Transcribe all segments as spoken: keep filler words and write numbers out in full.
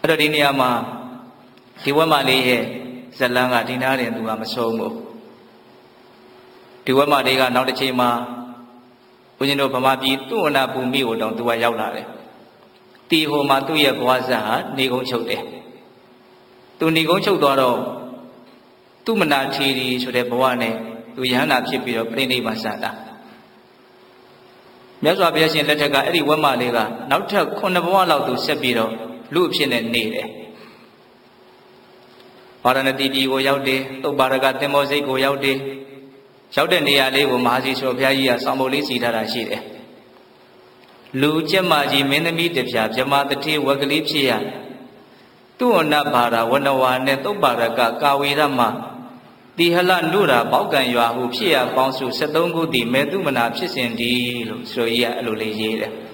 အဲ့တော့ဒီနေရာမှာဒီဝက်မလေးရဲ့ဇလန်းကဒီနားရင်သူကမဆုံးဘူးဒီဝက်မလေးကနောက်တစ်ချိန်မှာဦးဇင်းတို့ဗမာပြည်သူ့အနာပူမိကိုတောင်သူကရောက်လာတယ်တီဟိုမှာသူ့ရဲ့ဘဝဇာဟာနေကုန်းချုပ်တယ်သူနေကုန်းချုပ်သွားတော့သူမနာထီရီဆိုတဲ့ဘဝနဲ့သူယဟန္တာဖြစ်ပြီးတော့ပြိဋိဘာစတာမြတ်စွာဘုရားရှင်လက်ထက်ကအဲ့ဒီဝက်မလေးကနောက်ထပ်ခုနှစ်ဘဝလောက်သူဆက်ပြီးတော့လူအဖြစ်နဲ့နေတယ်ဗာရဏသီပြည်ကိုရောက်တယ်သုပ္ပါရကသင်္ဘောစိတ်ကိုရောက်တယ်ရောက်တဲ့နေရာလေးကိုမဟာစီဆိုဘုရားကြီးကဆောင်းပုတ်လေးစီထားတာရှိတယ်လူကျက်မကြီးမင်းသမီးတပြားဗြဟ္မာတတိဝက်ကလေးဖြစ်ရသူ့အနဘာရာဝနဝါနဲ့သုပ္ပါရကကာဝေရမတိဟလနုရာပေါက်ကံရွာဟုဖြစ်ရပေါင်းစုဆက်သုံးခုတည်မေတုမနာဖြစ်စဉ်ဒီလို့ဆိုရအဲ့လိုလေးရေးတယ်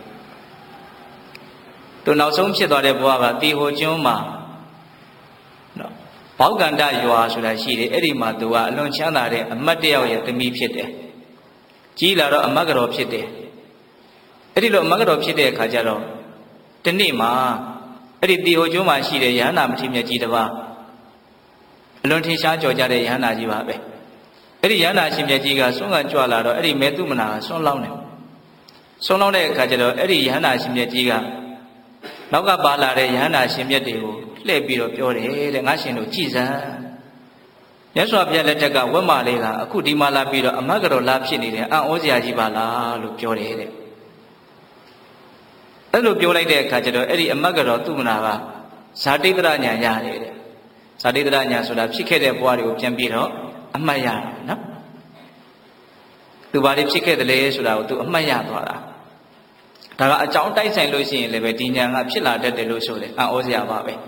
သူနောက်ဆုံးဖြစ်သွားတဲ့ဘဝကတီဟိုကျွန်းမှာနော်ဘောက်ကန္တရွာဆိုတာရှိတယ်အဲ့ဒီမှာသူကအလွန်ချမ်းသာတဲ့အမတ်တယောက်ရဲ့သမီးဖြစ်တယ်ကြီးလာတော့အမတ်ကတော်ဖြစ်တယ်အဲ့ဒီလိုအမတ်ကတော်ဖြစ်တဲ့အခါကျတော့ဒီနေ့မှာအဲ့ဒီတီဟိုကျွန်းမှာရှိတဲ့ယဟန္တာမထေရမြတ်ကြီးတစ်ပါးအလွန်ထင်ရှားကြော်ကြတဲ့ယဟန္တာကြီးပါပဲအဲ့ဒီယဟန္တာရှင်မြတ်ကြီးကဆွမ်းကကြွလာတော့အဲ့ဒီမေတုမနာကဆွမ်းလောင်းတယ်ဆွမ်းလောင်းတဲ့အခါကျတော့အဲ့ဒီယဟန္တာရှင်မြတ်ကြီးကနောက်ကပါလာတဲ့ယဟန္တာရှင်မြတ်တွေကိုလှည့်ပြီးတော့ပြောတယ်တဲ့ငါရှင်တို့ကြည်စမ်းမြတ်စွာဘုရားလက်ထက်ကဝက်မလေးကအခုဒီမှာလာပြီးတော့အမတ်ကတော်လာဖြစ်နေတယ်အံ့ဩစရာကြီးပါလားလို့ပြောတယ်တဲ့အဲ့လိုပြောလိုက်တဲ့အခါကျတော့အဲ့ဒီအမတ်ကတော်သူမနာကဇာတိတရညာရတယ်တဲ့ဇာတိတရညာဆိုတာဖြစ်ခဲ့တဲ့ဘဝတွေကိုပြန်ပြီးတော့အမှတ်ရတယ်နော်သူဘာတွေဖြစ်ခဲ့တယ်လဲဆိုတာကိုသူအမှတ်ရသွားတာဒါကအကြောင်းတိုက်ဆိုင်လို့ရှိရင်လည်းပဲဒီညာကဖြစ်လာတတ်တယ်လို့ဆိုတယ်အံ့ဩစရာပါပဲ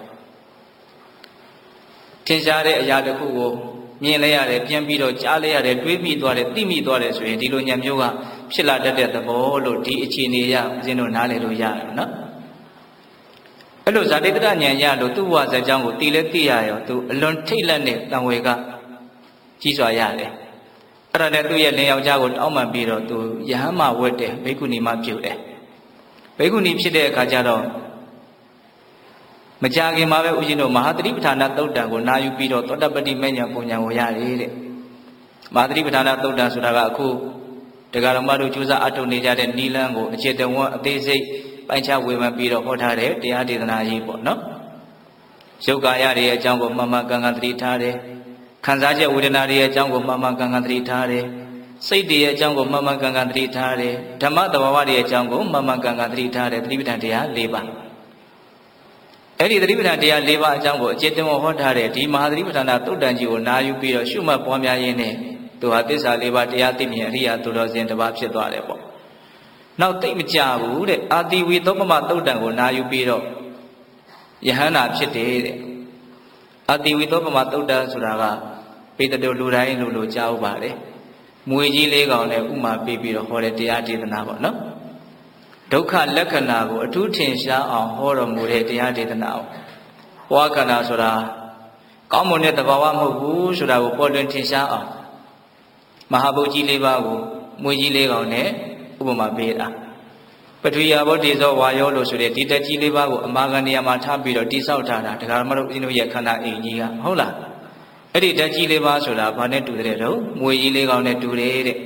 ထင်ရှားတဲ့အရာတစ်ခုကိုမြင်လဲရတယ်ပြန်ပြီးတော့ကြားလဲရတယ်တွေးမိသွားတယ်သိမိသွားတယ်ဆိုရင်ဒီလိုညာမျိုးကဖြစ်လာတတ်တဲ့သဘောလို့ဒီအခြေအနေရဦးဇင်းတို့နားလည်လို့ရတယ်နော်အဲ့လိုဇာတိတရဉာဏ်ရလို့သူ့ဘဝဇာတ်ကြောင်းကိုတည်လဲသိရရောသူအလွန်ထိတ်လန့်တဲ့တန်ဝေကကြီးစွာရတယ်အဲ့ဒါနဲ့သူ့ရဲ့လင်ယောက်ျားကိုတောင်းပန်ပြီးတော့သူယဟန်မဝတ်တယ်ဘိက္ခုနီမပြုတ်တယ်ဘိက္ခုနီဖြစ်တဲ့အခါကျတော့မကြခင်မှာပဲဦးဇင်းတို့မဟာသတိပဋ္ဌာနာသုတ်တံကိုနာယူပြီးတော့သောတပတိမေညာပုံညာကိုရတယ်တဲ့မဟာသတိပဋ္ဌာနာသုတ်တံဆိုတာကအခုတရားတော်မတို့ကျူးစာအထုတ်နေကြတဲ့နီလန်းကိုအခြေတဝန်းအသေးစိတ်ပိုင်းခြားဝေဖန်ပြီးတော့ဟောထားတဲ့တရားဒေသနာကြီးပေါ့နော်ရုပ်ကာယတွေရဲ့အကြောင်းကိုမှန်မှန်ကန်ကန်သတိထားတယ်ခံစားချက်ဝေဒနာတွေရဲ့အကြောင်းကိုမှန်မှန်ကန်ကန်သတိထားတယ်စိတ်တွေရဲ့အကြောင်းကိုမှန်မှန်ကန်ကန်သတိထားတယ်ဓမ္မသဘာဝတွေရဲ့အကြောင်းကိုမှန်မှန်ကန်ကန်သတိထားတယ်သတိပဋ္ဌာန်တရား၄ပါးအဲ့ဒီသတိပဋ္ဌာန်တရား၄ပါးအကြောင်းကိုအကျဉ်းသွင်းဟောထားတဲ့ဒီမဟာသတိပဋ္ဌာန်သုတ်တန်ကြီးကိုနာယူပြီးတော့ရှုမှတ်ပွားများရင်းနဲ့သူဟာသစ္စာ၄ပါးတရားသိမြင်အရိယာသူတော်စင်တစ်ပါးဖြစ်သွားတယ်ပေါ့နောက်သိမကြဘူးတဲ့အာတိဝီသောပမသုတ်တန်ကိုနာယူပြီးတော့ယဟန္တာဖြစ်တယ်တဲ့အာတိဝီသောပမသုတ်တန်ဆိုတာကပေတတော်လူတိုင်းလူလိုကြားဥပါတယ်မွေကြီးလေးကောင်နဲ့ဥမာပေးပြီးတော့ဟောတဲ့တရားဒေသနာပေါ့နော်ဒုက္ခလက္ခဏာကိုအထူးထင်ရှားအောင်ဟောတော်မူတဲ့တရားဒေသနာကိုဘဝခန္ဓာဆိုတာကောင်းမွန်တဲ့သဘာဝမဟုတ်ဘူးဆိုတာကိုပေါ်လွင်ထင်ရှားအောင်မဟာဗုဒ္ဓကြီးလေးပါးကိုမွေကြီးလေးကောင်နဲ့ဥပမာပေးတာပထဝီယဘောတိဇောဝါယောလို့ဆိုတဲ့ဒီတက်ကြီးလေးပါးကိုအမာခံနေရာမှာထားပြီးတော့တိဆောက်ထားတာတရားမတော်ဦးဇင်းတို့ရဲ့ခန္ဓာအိမ်ကြီးကဟုတ်လားအဲ့ဒီတက်ကြီးလေးပါးဆိုတာဘာနဲ့တူတဲ့တော့မွေကြီးလေးကောင်နဲ့တူတယ်တဲ့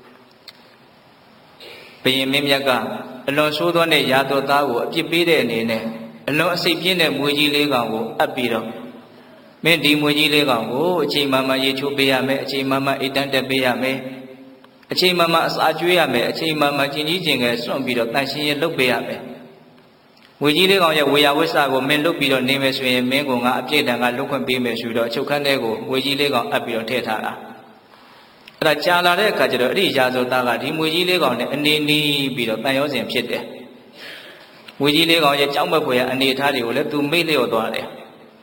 ဘုရင်မင်းမြတ်ကအလွန်ဆိုးသောနဲ့ရာတော်သားကိုအပြစ်ပေးတဲ့အနေနဲ့အလွန်အစိတ်ပြင်းတဲ့မွေကြီးလေးကောင်ကိုအပ်ပြီးတော့မင်းဒီမွေကြီးလေးကောင်ကိုအချိန်မှမှရေချိုးပေးရမယ်အချိန်မှမှအိတ်တန်းတက်ပေးရမယ်အချိန်မှမှအစာကျွေးရမယ်အချိန်မှမှကျင်ကြီးကျင်ငယ်စွန့်ပြီးတော့တန်ရှင်းရလုပ်ပေးရမယ်မွေကြီးလေးကောင်ရဲ့ဝေယဝိဆကိုမင်းလုပ်ပြီးတော့နေမယ်ဆိုရင်မင်းကငါအပြည့်တန်ကလုတ်ခွင့်ပေးမယ်ဆိုတော့အချုပ်ခန်းထဲကိုမွေကြီးလေးကောင်အပ်ပြီးတော့ထည့်ထားတာအဲ့ဒါကြာလာတဲ့အခါကျတော့အဲ့ဒီရာဇဝသားကဒီမွေကြီးလေးကောင်နဲ့အနေနီးပြီးတော့တန်ရောစဉ်ဖြစ်တယ်မွေကြီးလေးကောင်ရဲ့ကြောက်မက်ဖွယ်အနေထားတွေကိုလည်းသူမေ့လျော့သွားတယ်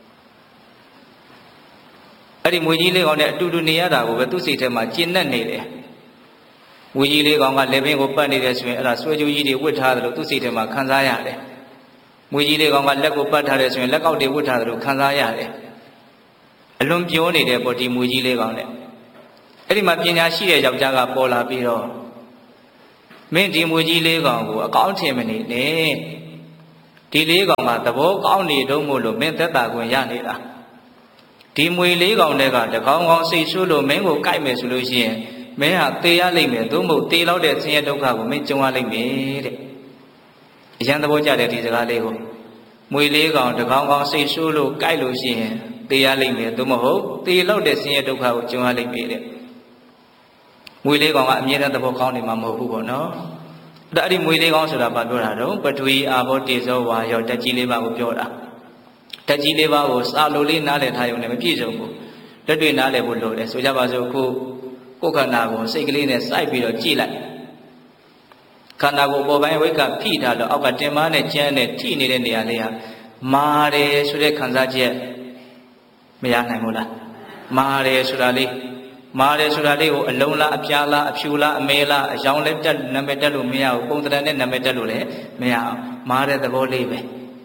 အဲ့ဒီမွေကြီးလေးကောင်နဲ့အတူတူနေရတာကိုပဲသူ့စိတ်ထဲမှာကျဉ်နဲ့နေတယ်မွေကြီးလေးကောင်ကလက်ပင်ကိုပတ်နေတယ်ဆိုရင်အဲ့ဒါဆွဲကြိုးကြီးတွေဝတ်ထားတယ်လို့သူ့စိတ်ထဲမှာခံစားရတယ်မွေကြီးလေးကောင်ကလက်ကိုပတ်ထားတယ်ဆိုရင်လက်ကောက်တွေဝတ်ထားတယ်လို့ခံစားရတယ်အလွန်ပြောနေတဲ့ပေါ့ဒီမွေကြီးလေးကောင်နဲ့အဲ့ဒီမှာပညာရှိတဲ့ယောက်ျားကပေါ်လာပြီးတော့မင်းဒီမွေကြီးလေးကောင်ကိုအကောင်းထင်မနေနဲ့ဒီလေးကောင်ကသဘောကောင်းနေတော့မို့လို့မင်းသက်တာခွင့်ရနေတာဒီမွေလေးကောင်တွေကတကောင်းကောင်းစိတ်ဆိုးလို့မင်းကိုကြိုက်မယ်ဆိုလို့ရှိရင်မင်းဟာသေရလိမ့်မယ်သို့မဟုတ်သေလောက်တဲ့ဆင်းရဲဒုက္ခကိုမင်းကြုံရလိမ့်မယ်တဲ့အရန်သဘောကျတဲ့ဒီစကားလေးကိုမွေလေးကောင်တကောင်းကောင်းစိတ်ဆိုးလို့ကြိုက်လို့ရှိရင်သေရလိမ့်မယ်သို့မဟုတ်သေလောက်တဲ့ဆင်းရဲဒုက္ခကိုကြုံရလိမ့်မယ်တဲ့မွေလေးကောင်ကအမြဲတမ်းသဘောကောင်းနေမှာမဟုတ်ဘူးပေါ့နော်ဒါအဲ့ဒီမွေလေးကောင်းဆိုတာဘာပြောတာတော့ပထဝီအာဘောတေဇောဝါယောဓာတ်ကြီးလေးပါးကိုပြောတာဓာတ်ကြီးလေးပါးကိုစာလိုလေးနားလည်ထားရုံနဲ့မပြည့်စုံဘူးလက်တွေ့နားလည်ဖို့လိုတယ်ဆိုကြပါစို့ခုကိုယ်ခန္ဓာကိုစိတ်ကလေးနဲ့စိုက်ပြီးတော့ကြည့်လိုက်ခန္ဓာကိုယ်ပေါ်ပိုင်းဝိကဖိထားတော့အောက်ကတင်မားနဲ့ကျန်းနဲ့ထိနေတဲ့နေရာလေးဟာမာတယ်ဆိုတဲ့ခံစားချက်မရနိုင်ဘူးလားမာတယ်ဆိုတာလေးမာတယ်ဆိုတာလေးကိုအလုံးလားအပြားလားအဖြူလားအမဲလားအယောင်လည်းတက်နာမည်တက်လို့မရဘူးပုံသဏ္ဍာန်နဲ့နာမည်တက်လို့လည်းမရအောင်မာတဲ့သဘောလေးပဲ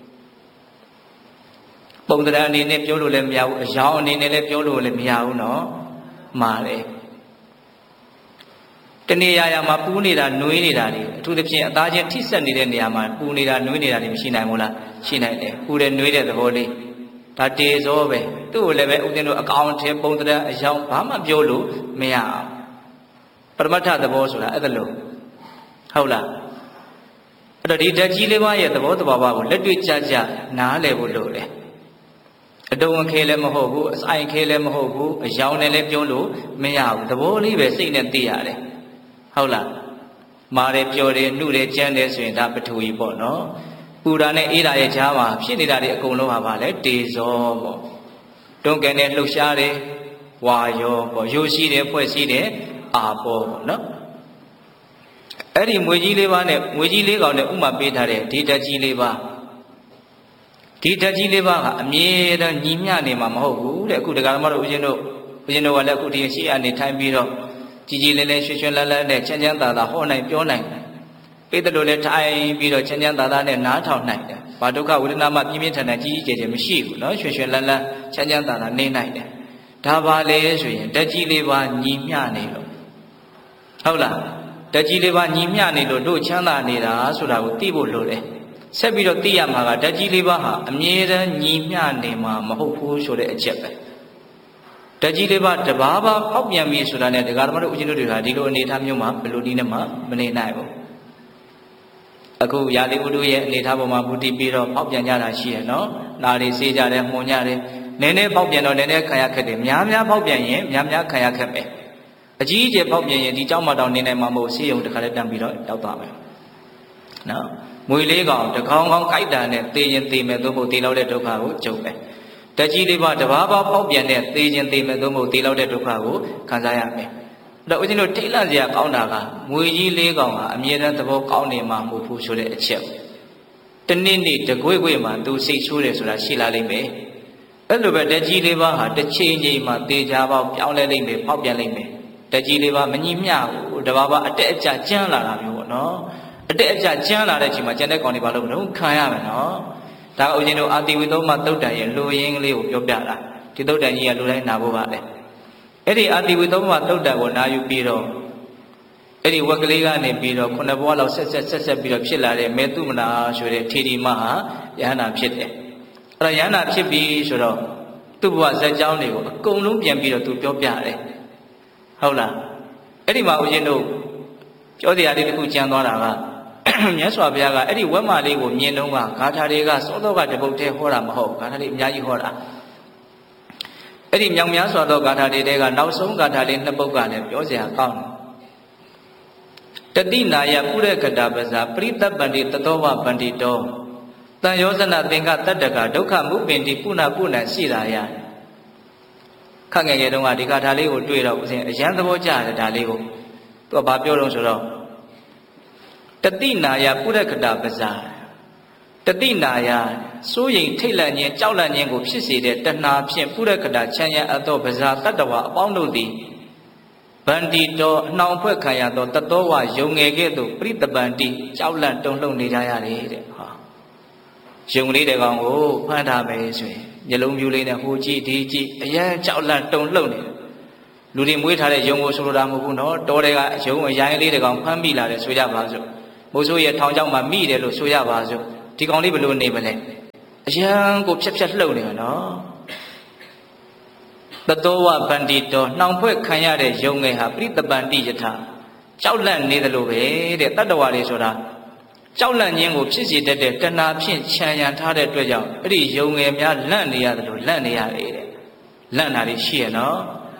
ပုံသဏ္ဍာန်အနေနဲ့ပြောလို့လည်းမရဘူးအယောင်အနေနဲ့လည်းပြောလို့လည်းမရဘူးနော်မာတယ်တနေရာရာမှာပူးနေတာနှွေးနေတာတွေအထူးသဖြင့်အသားချင်းထိဆက်နေတဲ့နေရာမှာပူနေတာနှွေးနေတာတွေမရှိနိုင်ဘူးလားရှိနိုင်တယ်ပူတယ်နှွေးတဲ့သဘောလေးဒါတေဇောပဲသူ့ကိုလည်းပဲဥစဉ်တို့အကောင်ထဲပုံသဏ္ဍာန်အယောင်ဘာမှပြောလို့မရအောင်ပရမတ္ထသဘောဆိုတာအဲ့ဒါလို့ဟုတ်လားအဲ့တော့ဒီဓာတ်ကြီးလေးပါးရဲ့သဘောတဘာဝကိုလက်တွေ့ကြကြနားလည်ဖို့လိုတယ်အတုံးခဲလည်းမဟုတ်ဘူးအဆိုင်ခဲလည်းမဟုတ်ဘူးအယောင်နဲ့လည်းပြောလို့မရဘူးသဘောလေးပဲစိတ်နဲ့သိရတယ်ဟုတ်လားမာတယ်ပျော်တယ်နှုတယ်ကြမ်းတယ်ဆိုရင်ဒါပထဝီပေါ့နော်ပူတာနဲ့အေးတာရဲ့ကြားမှာဖြစ်နေတာတွေအကုန်လုံးဟာပါလေတေဇောပေါ့တွန်းကန်နဲ့လှုပ်ရှားတယ်ဝါယောပေါ့ရိုးရှိတယ်ဖွဲ့ရှိတယ်အာပေါ့ပေါ့နော်အဲ့ဒီမွေကြီးလေးပါးနဲ့မွေကြီးလေးကောင်နဲ့ဥမာပေးထားတဲ့ဒီဓာတ်ကြီးလေးပါးဒီဓာတ်ကြီးလေးပါးကအမြဲတမ်းညီမျှနေမှာမဟုတ်ဘူးတဲ့အခုဒကာမတို့ဦးဇင်းတို့ဦးဇင်းတို့ကလည်းအခုဒီရှေ့အနေထိုင်ပြီးတော့ကြီးကြီးလေးလေးရွှွှွှွှလန်းလန်းနဲ့ချမ်းချမ်းသာသာဟောနိုင်ပြောနိုင်ပိတ္တလိုလည်းထိုင်ပြီးတော့ချမ်းချမ်းသာသာနဲ့နားထောင်နိုင်တယ်။ဘာဒုက္ခဝေဒနာမှပြင်းပြင်းထန်ထန်ကြီးကြီးကျယ်ကျယ်မရှိဘူးနော်ရွှွှွှွှလန်းလန်းချမ်းချမ်းသာသာနေနိုင်တယ်။ဒါပါလေဆိုရင်ဓာတ်ကြီးလေးပါညီမျှနေလို့ဟုတ်လားဓာတ်ကြီးလေးပါညီမျှနေလို့တို့ချမ်းသာနေတာဆိုတာကိုသိဖို့လိုတယ်။ဆက်ပြီးတော့သိရမှာကဓာတ်ကြီးလေးပါဟာအမြဲတမ်းညီမျှနေမှာမဟုတ်ဘူးဆိုတဲ့အချက်ပဲ။ဓာတ်ကြီးလေးပါတဘာဘာပေါက်ပြန်ပြီဆိုတာနဲ့ဒကာဓမ္မတို့ဦးဇင်းတို့တွေကဒီလိုအနေအထားမျိုးမှာဘယ်လိုနည်းနဲ့မှမနေနိုင်ဘူးအခုရာသီဥတုရဲ့အနေအထားပေါ်မှာဘူတိပြီးတော့ပေါက်ပြန်ကြတာရှိရနော်နားတွေစေးကြတယ်မှုန်ကြတယ်နည်းနည်းပေါက်ပြန်တော့နည်းနည်းခံရခက်တယ်များများပေါက်ပြန်ရင်များများခံရခက်ပဲအကြီးအကျယ်ပေါက်ပြန်ရင်ဒီကြောက်မတောင်နေနိုင်မှာမဟုတ်ဆေးရုံတစ်ခါလေးတန်းပြီးတော့တောက်သွားမယ်နော်မွေလေးကောင်တကောင်းကောင်းကြိုက်တာနဲ့သေရင်သေမယ်သို့မဟုတ်သေလောက်တဲ့ဒုက္ခကိုကြုံပဲတကြီးလေးပါတဘာဘာပေါက်ပြန်တဲ့သေရင်သေမယ်သို့မဟုတ်သေလောက်တဲ့ဒုက္ခကိုခံစားရမယ်တော့ဦးဇင်းတို့ထိတ်လန့်စရာကောင်းတာကမွေကြီးလေးကောင်ကအမြဲတမ်းသဘောကောင်းနေမှာမဟုတ်ဘူးဆိုတဲ့အချက်တနေ့နေ့တကွေ့ကွေ့မှာသူစိတ်ဆိုးတယ်ဆိုတာရှိလာလိမ့်မယ်အဲ့လိုပဲတကြီးလေးပါဟာတစ်ချိန်ချိန်မှာသေချာပေါက်ပြောင်းလဲလိမ့်မယ်ပေါက်ပြန်လိမ့်မယ်တကြီးလေးပါမညီမျှဘူးတဘာဘာအတက်အကျကျန်းလာတာမျိုးပေါ့နော်အတက်အကျကျန်းလာတဲ့အချိန်မှာကျန်တဲ့ကောင်တွေဘာလို့မလုပ်ခံရမယ်နော်ဒါကဦးဇင်းတို့အာတိဝိသောမသုတ်တန်ရဲ့လူရင်းကလေးကိုပြောပြတာဒီသုတ်တန်ကြီးကလူတိုင်းနာဖို့ပါလေအဲ့ဒီအာတိဝိသောမသုတ်တန်ကိုနာယူပြီးတော့အဲ့ဒီဝက်ကလေးကနေပြီးတော့ခုနှစ်ဘဝလောက်ဆက်ဆက်ဆက်ဆက်ပြီးတော့ဖြစ်လာတဲ့မေတုမနာဆိုတဲ့ထေရီမဟာယဟန္တာဖြစ်တယ်အဲ့တော့ယဟန္တာဖြစ်ပြီးဆိုတော့သူ့ဘဝဇက်ကြောင်းတွေကိုအကုန်လုံးပြန်ပြီးတော့သူပြောပြတယ်ဟုတ်လားအဲ့ဒီမှာဦးဇင်းတို့ပြောတရားလေးတစ်ခုကျန်သွားတာကမြတ်စွာဘုရားကအဲ့ဒီဝက်မာလေးကိုမြင်တော့ကဂါထာတွေကစောစောကတပုတ်တည်းဟောတာမဟုတ်ဂါထာတွေအများကြီးဟောတာအဲ့ဒီမြောင်များစွာသောဂါထာတွေတဲကနောက်ဆုံးဂါထာလေးနှစ်ပုဒ်ကလည်းပြောစရာကောင်းတယ်တတိနာယပုရကတာပဇာပရိသပ္ပန္တိတသောဝဗန္တိတောတန်ယောဇနသင်္ကတတ္တကဒုက္ခမုပင်တိပုဏ္ဏပုဏ္ဏရှိတာရခက်ငယ်ငယ်တုန်းကဒီဂါထာလေးကိုတွေ့တော့ဦးဇင်းအရန်သဘောကျတယ်ဒါလေးကိုသူကဘာပြောတော့ဆိုတော့တတိနာယပုရကတာပဇာတတိနာယစိုးရိမ်ထိတ်လန့်ခြင်းကြောက်လန့်ခြင်းကိုဖြစ်စေတဲ့တဏှာဖြင့်ပုရကတာချမ်းရအပ်သောပဇာတတ္တဝအပေါင်းတို့သည်ဗန္တိတောအနှောင်ဖွဲ့ခံရသောတတောဝယုံငယ်ကဲ့သို့ပရိတပန္တိကြောက်လန့်တုန်လှုပ်နေကြရတယ်တဲ့ဟာယုံလေးတဲ့ကောင်ကိုဖမ်းထားမယ်ဆိုရင်မျက်လုံးပြူလေးနဲ့ဟိုကြည့်ဒီကြည့်အရန်ကြောက်လန့်တုန်လှုပ်နေတယ်လူတွေမွေးထားတဲ့ယုံကိုဆိုလိုတာမဟုတ်ဘူးနော်တောတွေကယုံအရိုင်းလေးတဲ့ကောင်ဖမ်းမိလာတယ်ဆိုရပါစို့မိုးဆိုးရဲ့ထောင်ချောက်မှာမိတယ်လို့ဆိုရပါစို့ဒီကောင်လေးဘလို့နေမလဲအရန်ကိုဖြက်ဖြက်လှုပ်နေမှာနော်တသောဝဗန္တိတောနှောင်ဖွဲ့ခံရတဲ့ယုံငယ်ဟာပရိတပန္တိယထကြောက်လန့်နေတယ်လို့ပဲတဲ့တတ္တဝါတွေဆိုတာကြောက်လန့်ခြင်းကိုဖြစ်စေတတ်တဲ့တဏှာဖြင့်ခြံရံထားတဲ့အတွက်ကြောင့်အဲ့ဒီယုံငယ်များလန့်နေရတယ်လို့လန့်နေရတယ်တဲ့လန့်တာတွေရှိရနော်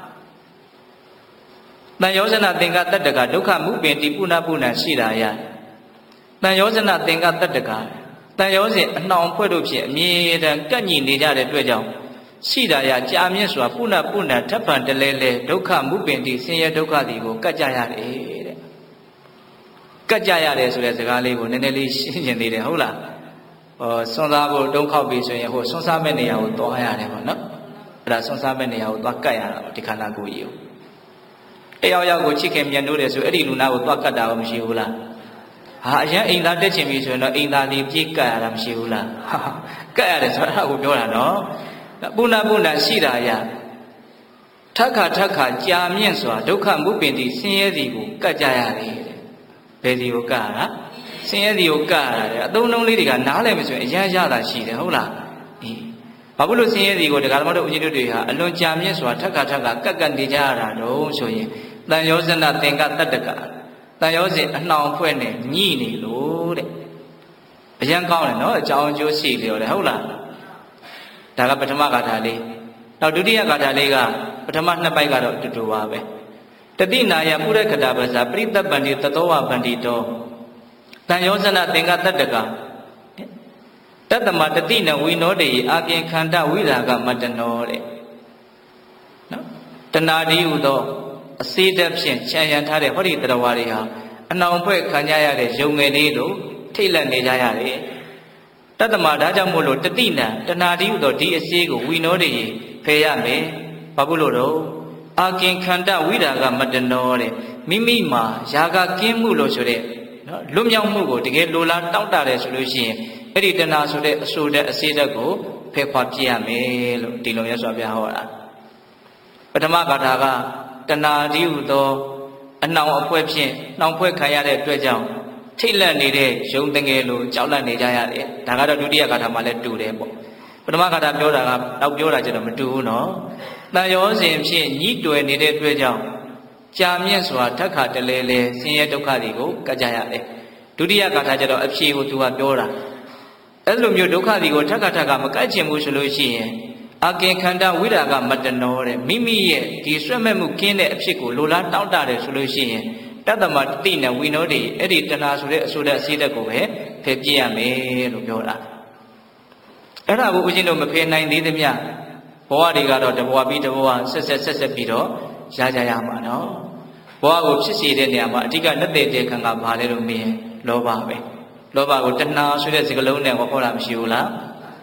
တန်ယောဇနသင်္ကတတ္တကဒုက္ခမုပင်တိပုဏ္ဏပုဏ္ဏရှိတာရတန်ယောဇနသင်္ကတတ္တကတန်ယောဇဉ်အနှောင်ဖွဲ့တို့ဖြင့်အမြဲတမ်းကန့်ညီနေကြတဲ့အတွက်ကြောင့်ရှိတာရကြာမြင့်စွာပုဏ္ဏပုဏ္ဏထပ်ပံတလဲလဲဒုက္ခမုပင်တိဆင်းရဲဒုက္ခသည်ကိုကတ်ကြရတယ်တဲ့ကတ်ကြရတယ်ဆိုတဲ့စကားလေးကိုနည်းနည်းလေးရှင်းကျင်သေးတယ်ဟုတ်လားဟောဆွမ်းစားဖို့တုံးခောက်ပြီဆိုရင်ဟိုဆွမ်းစားမဲ့နေရာကိုသွားရတယ်ပေါ့နော်အဲ့ဒါဆွမ်းစားမဲ့နေရာကိုသွားကတ်ရတာဒီခန္ဓာကိုယ်ကြီးကိုတယောက်ယောက်ကိုချစ်ခင်မြတ်နိုးတယ်ဆိုအဲ့ဒီလူနာကိုသွားကတ်တာမှမရှိဘူးလားဟာအရင်အိမ်သားတက်ချင်ပြီဆိုရင်တော့အိမ်သားလေးပြေးကတ်ရတာမရှိဘူးလားကတ်ရတယ်ဆိုတာကိုပြောတာနော်ပုဏ္ဏပုဏ္ဏရှိတာရထက်ခါထက်ခါကြာမြင့်စွာဒုက္ခမုပင်တိဆင်းရဲစီကိုကတ်ကြရတယ်ဘယ်စီကိုကတ်ရတာဆင်းရဲစီကိုကတ်ရတယ်အသုံးလုံးလေးတွေကနားလည်မဆိုရင်အရန်ရတာရှိတယ်ဟုတ်လားအေးဘာဖြစ်လို့ဆင်းရဲစီကိုဒကာဓမ္မတို့ဦးဇင်းတို့တွေဟာအလွန်ကြာမြင့်စွာထက်ခါထက်ခါကတ်ကတ်နေကြရတာတော့ဆိုရင်တန်ယောဇနသင်္ကတတ္တကတန်ယောဇဉ်အနှောင်ဖွဲ့နဲ့ညှိနေလို့တဲ့အရန်ကောင်းတယ်နော်အကြောင်းအကျိုးရှိလျော်တယ်ဟုတ်လားဒါကပထမဂါထာလေးနောက်ဒုတိယဂါထာလေးကပထမနှစ်ပိုက်ကတော့အတူတူပါပဲတတိနာယပုရခတာပဇာပရိသပ္ပန္တိတသောဝဗန္တိတောတန်ယောဇနသင်္ကတတ္တကတတ္တမတတိနဝိနောတေအာပြင်ခန္ဓဝိရာဂမတ္တနောတဲ့နော်တဏှာဒီဟုသောအစေတဖြင့်ခြံရံထားတဲ့ဟောဒီတရားဝါတွေဟာအနှောင်ဖွဲ့ခံကြရတဲ့ယုံငယ်လေးတို့ထိတ်လန့်နေကြရတယ်တတ္တမဒါကြောင့်မို့လို့တတိနံတဏှာတိဟုသောဒီအစေးကိုဝိနောတေဖယ်ရမယ်ဘာဖြစ်လို့တော့အာကင်ခန္ဓဝိရာဂမတ္တနောတဲ့မိမိမှာယာဂကင်းမှုလို့ဆိုတဲ့နော်လွတ်မြောက်မှုကိုတကယ်လိုလားတောင့်တတယ်ဆိုလို့ရှိရင်အဲ့ဒီတဏှာဆိုတဲ့အဆိုတဲ့အစေးတက်ကိုဖယ်ခွာပြရမယ်လို့ဒီလိုရဆိုပြဟောတာပထမဂါထာကတဏှာတိဟုသောအနှောင်အဖွဲဖြင့်နှောင်ဖွဲခံရတဲ့အတွက်ကြောင့်ထိတ်လန့်နေတဲ့ယုံတငယ်လိုကြောက်လန့်နေကြရတယ်ဒါကတော့ဒုတိယဂါထာမှာလည်းတူတယ်ပေါ့ပထမဂါထာပြောတာကနောက်ပြောတာကျတော့မတူဘူးနော်တန်ရောစဉ်ဖြင့်ညှိတွယ်နေတဲ့အတွက်ကြောင့်ကြာမြင့်စွာထက်ခါတလဲလဲဆင်းရဲဒုက္ခတွေကိုကတ်ကြရတယ်ဒုတိယဂါထာကျတော့အဖြေကိုသူကပြောတာအဲ့လိုမျိုးဒုက္ခတွေကိုထက်ခါထက်ခါမကတ်ချင်ဘူးဆိုလို့ရှိရင်အာကင်ခန္ဓဝိရာဂမတ္တနောတဲ့မိမိရဲ့ဒီဆွဲမဲ့မှုကင်းတဲ့အဖြစ်ကိုလိုလားတောင့်တတယ်ဆိုလို့ရှိရင်တတ္တမတတိနဲ့ဝိနောတေအဲ့ဒီတဏှာဆိုတဲ့အဆိုတဲ့အစေးတက်ကိုပဲဖယ်ပြရမယ်လို့ပြောတာအဲ့ဒါကိုဦးဇင်းတို့မဖယ်နိုင်သေးသမျှဘဝတွေကတော့တဘဝပြီးတဘဝဆက်ဆက်ဆက်ဆက်ပြီးတော့ရကြရမှာနော်ဘဝကိုဖြစ်စေတဲ့နေရာမှာအဓိကလက်သေးတဲ့ခံကဘာလဲလို့မေးရင်လောဘပဲလောဘကိုတဏှာဆိုတဲ့စကားလုံးနဲ့ဟောတာမရှိဘူးလား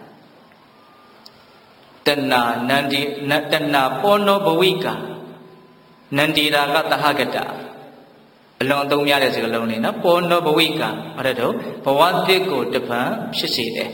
တဏနန္ဒီနတဏပောနောဘဝိကာနန္ဒီရာကသဟကတအလွန်အသုံးများတဲ့စကားလုံးလေးနော်ပောနောဘဝိကာအဲ့ဒါတော့ဘဝတစ်ကိုတပံဖြစ်စေတယ်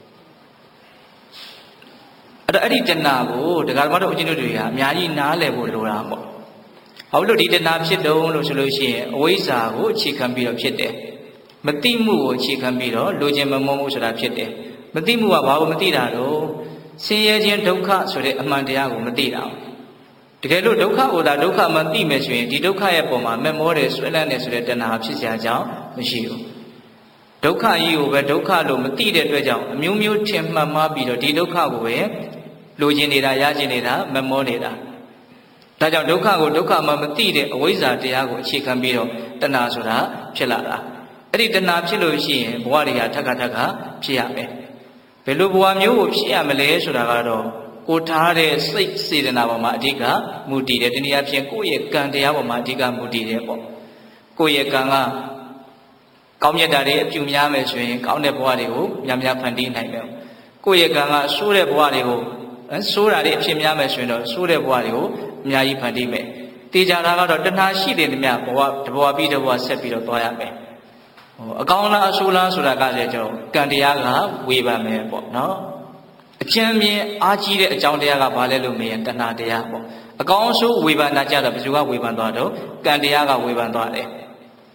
အဲ့တော့အဲ့ဒီတဏကိုဒကာဓမ္မတို့အချင်းတို့တွေကအများကြီးနားလည်ဖို့လိုတာပေါ့ဘာလို့ဒီတဏဖြစ်တုံးလို့ဆိုလို့ရှိရင်အဝိဇ္ဇာကိုအခြေခံပြီးတော့ဖြစ်တယ်မသိမှုကိုအခြေခံပြီးတော့လိုချင်မမုန်းမှုဆိုတာဖြစ်တယ်မသိမှုကဘာလို့မသိတာတော့ဆင်းရဲခြင်းဒုက္ခဆိုတဲ့အမှန်တရားကိုမသိတာတကယ်လို့ဒုက္ခကိုသာဒုက္ခမှသိမယ်ဆိုရင်ဒီဒုက္ခရဲ့ပုံမှာမမောတယ်ဆွဲလန်းတယ်ဆိုတဲ့တဏှာဖြစ်စရာကြောင်းမရှိဘူးဒုက္ခကြီးကိုပဲဒုက္ခလို့မသိတဲ့အတွက်ကြောင့်အမျိုးမျိုးထင်မှတ်မှားပြီးတော့ဒီဒုက္ခကိုပဲလိုချင်နေတာရချင်နေတာမမောနေတာဒါကြောင့်ဒုက္ခကိုဒုက္ခမှမသိတဲ့အဝိဇ္ဇာတရားကိုအခြေခံပြီးတော့တဏှာဆိုတာဖြစ်လာတာအဲ့ဒီတဏှာဖြစ်လို့ရှိရင်ဘဝတွေဟာထက်ခါထက်ခါဖြစ်ရမယ်ဘယ်လိုဘဝမျိုးကိုဖြစ်ရမလဲဆိုတာကတော့ကိုထားတဲ့စိတ်စေတနာပေါ်မှာအဓိကမူတည်တယ်တနည်းအားဖြင့်ကိုယ့်ရဲ့ကံတရားပေါ်မှာအဓိကမူတည်တယ်ပေါ့ကိုယ့်ရဲ့ကံကကောင်းမြတ်တာတွေအပြုများမယ်ဆိုရင်ကောင်းတဲ့ဘဝတွေကိုများများဖန်တီးနိုင်တယ်ကိုယ့်ရဲ့ကံကဆိုးတဲ့ဘဝတွေကိုဆိုးတာတွေအဖြစ်များမယ်ဆိုရင်တော့ဆိုးတဲ့ဘဝတွေကိုအများကြီးဖန်တီးမယ်တေချာတာကတော့တဏှာရှိတဲ့မြတ်ဘဝတဘဝပြီးတဘဝဆက်ပြီးတော့သွားရမယ်ဟိုအကောင်းလားအဆိုးလားဆိုတာကလည်းကျွန်တော်ကံတရားကဝေဖန်မယ်ပေါ့နော်အကျဉ်းမြင်အားကြီးတဲ့အကြောင်းတရားကဘာလဲလို့မေးရင်တဏှာတရားပေါ့အကောင်းအဆိုးဝေဖန်တာကြတော့ဘယ်သူကဝေဖန်သွားတော့ကံတရားကဝေဖန်သွားတယ်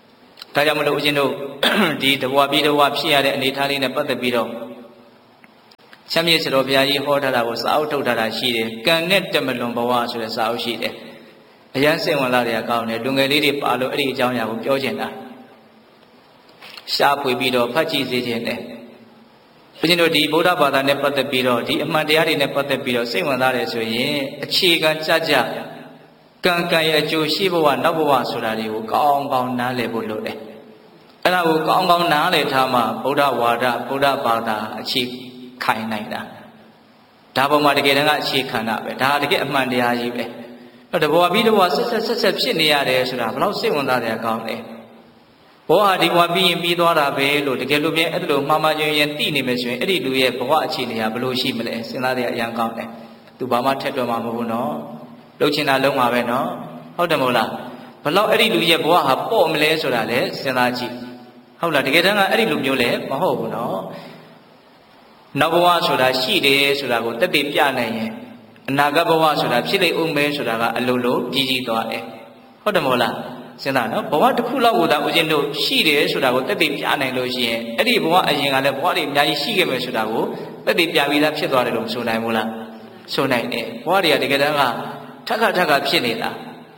ဒါကြောင့်မလို့ဦးဇင်းတို့ဒီတဘဝပြီးတဘဝဖြစ်ရတဲ့အနေထားလေးနဲ့ပတ်သက်ပြီးတော့ချမ်းမြေ့စတော်ဘုရားကြီးဟောထားတာကိုစာအုပ်ထုတ်ထားတာရှိတယ်ကံနဲ့တမလွန်ဘဝဆိုတဲ့စာအုပ်ရှိတယ်အရန်စိတ်ဝင်လာတဲ့အကောင်းနဲ့လူငယ်လေးတွေပါလို့အဲ့ဒီအကြောင်းအရာကိုပြောချင်တာရှားဖွေပြီးတော့ဖတ်ကြည့်စေခြင်းနဲ့ဦးဇင်းတို့ဒီဗုဒ္ဓဘာသာနဲ့ပတ်သက်ပြီးတော့ဒီအမှန်တရားတွေနဲ့ပတ်သက်ပြီးတော့စိတ်ဝင်စားတယ်ဆိုရင်အခြေခံကြကြကံကံရဲ့အကျိုးရှိဘဝနောက်ဘဝဆိုတာတွေကိုကောင်းကောင်းနားလည်ဖို့လိုတယ်အဲ့ဒါကိုကောင်းကောင်းနားလည်ထားမှဗုဒ္ဓဝါဒဗုဒ္ဓဘာသာအခြေခိုင်နိုင်တာဒါပေါ်မှာတကယ်တမ်းကအခြေခံတာပဲဒါတကယ်အမှန်တရားကြီးပဲတဘောပြီးတဘောဆက်ဆက်ဆက်ဆက်ဖြစ်နေရတယ်ဆိုတာဘယ်လောက်စိတ်ဝင်စားတဲ့အကောင်းလဲဘောဟာဒီဘဝပြီးရင်ပြီးသွားတာပဲလို့တကယ်လို့ပြန်အဲ့လိုမှားမှားယွင်းယွင်းသိနေမယ်ဆိုရင်အဲ့ဒီလူရဲ့ဘဝအခြေအနေကဘယ်လိုရှိမလဲစဉ်းစားတဲ့အရန်ကောင်းတယ်သူဘာမှထက်တွက်မှာမဟုတ်ဘူးနော်လှုပ်ချင်တာလုံးမှာပဲနော်ဟုတ်တယ်မဟုတ်လားဘယ်လောက်အဲ့ဒီလူရဲ့ဘဝဟာပေါ့မလဲဆိုတာလည်းစဉ်းစားကြည့်ဟုတ်လားတကယ်တမ်းကအဲ့ဒီလူမျိုးလည်းမဟုတ်ဘူးနော်နောက်ဘဝဆိုတာရှိတယ်ဆိုတာကိုတက်တည်ပြနိုင်ရင်အနာဂတ်ဘဝဆိုတာဖြစ်လိမ့်ဦးမယ်ဆိုတာကအလိုလိုကြီးကြီးသွားတယ်ဟုတ်တယ်မဟုတ်လားစဉ်းစားနော်ဘဝတစ်ခုလောက်ကိုသာဦးဇင်းတို့ရှိတယ်ဆိုတာကိုတက်တည်ပြနိုင်လို့ရှိရင်အဲ့ဒီဘဝအရင်ကလည်းဘဝတွေအများကြီးရှိခဲ့မယ်ဆိုတာကိုတက်တည်ပြပြီးသားဖြစ်သွားတယ်လို့မဆိုနိုင်ဘူးလားဆိုနိုင်တယ်ဘဝတွေကတကယ်တမ်းကထက်ခါထက်ခါဖြစ်နေတာ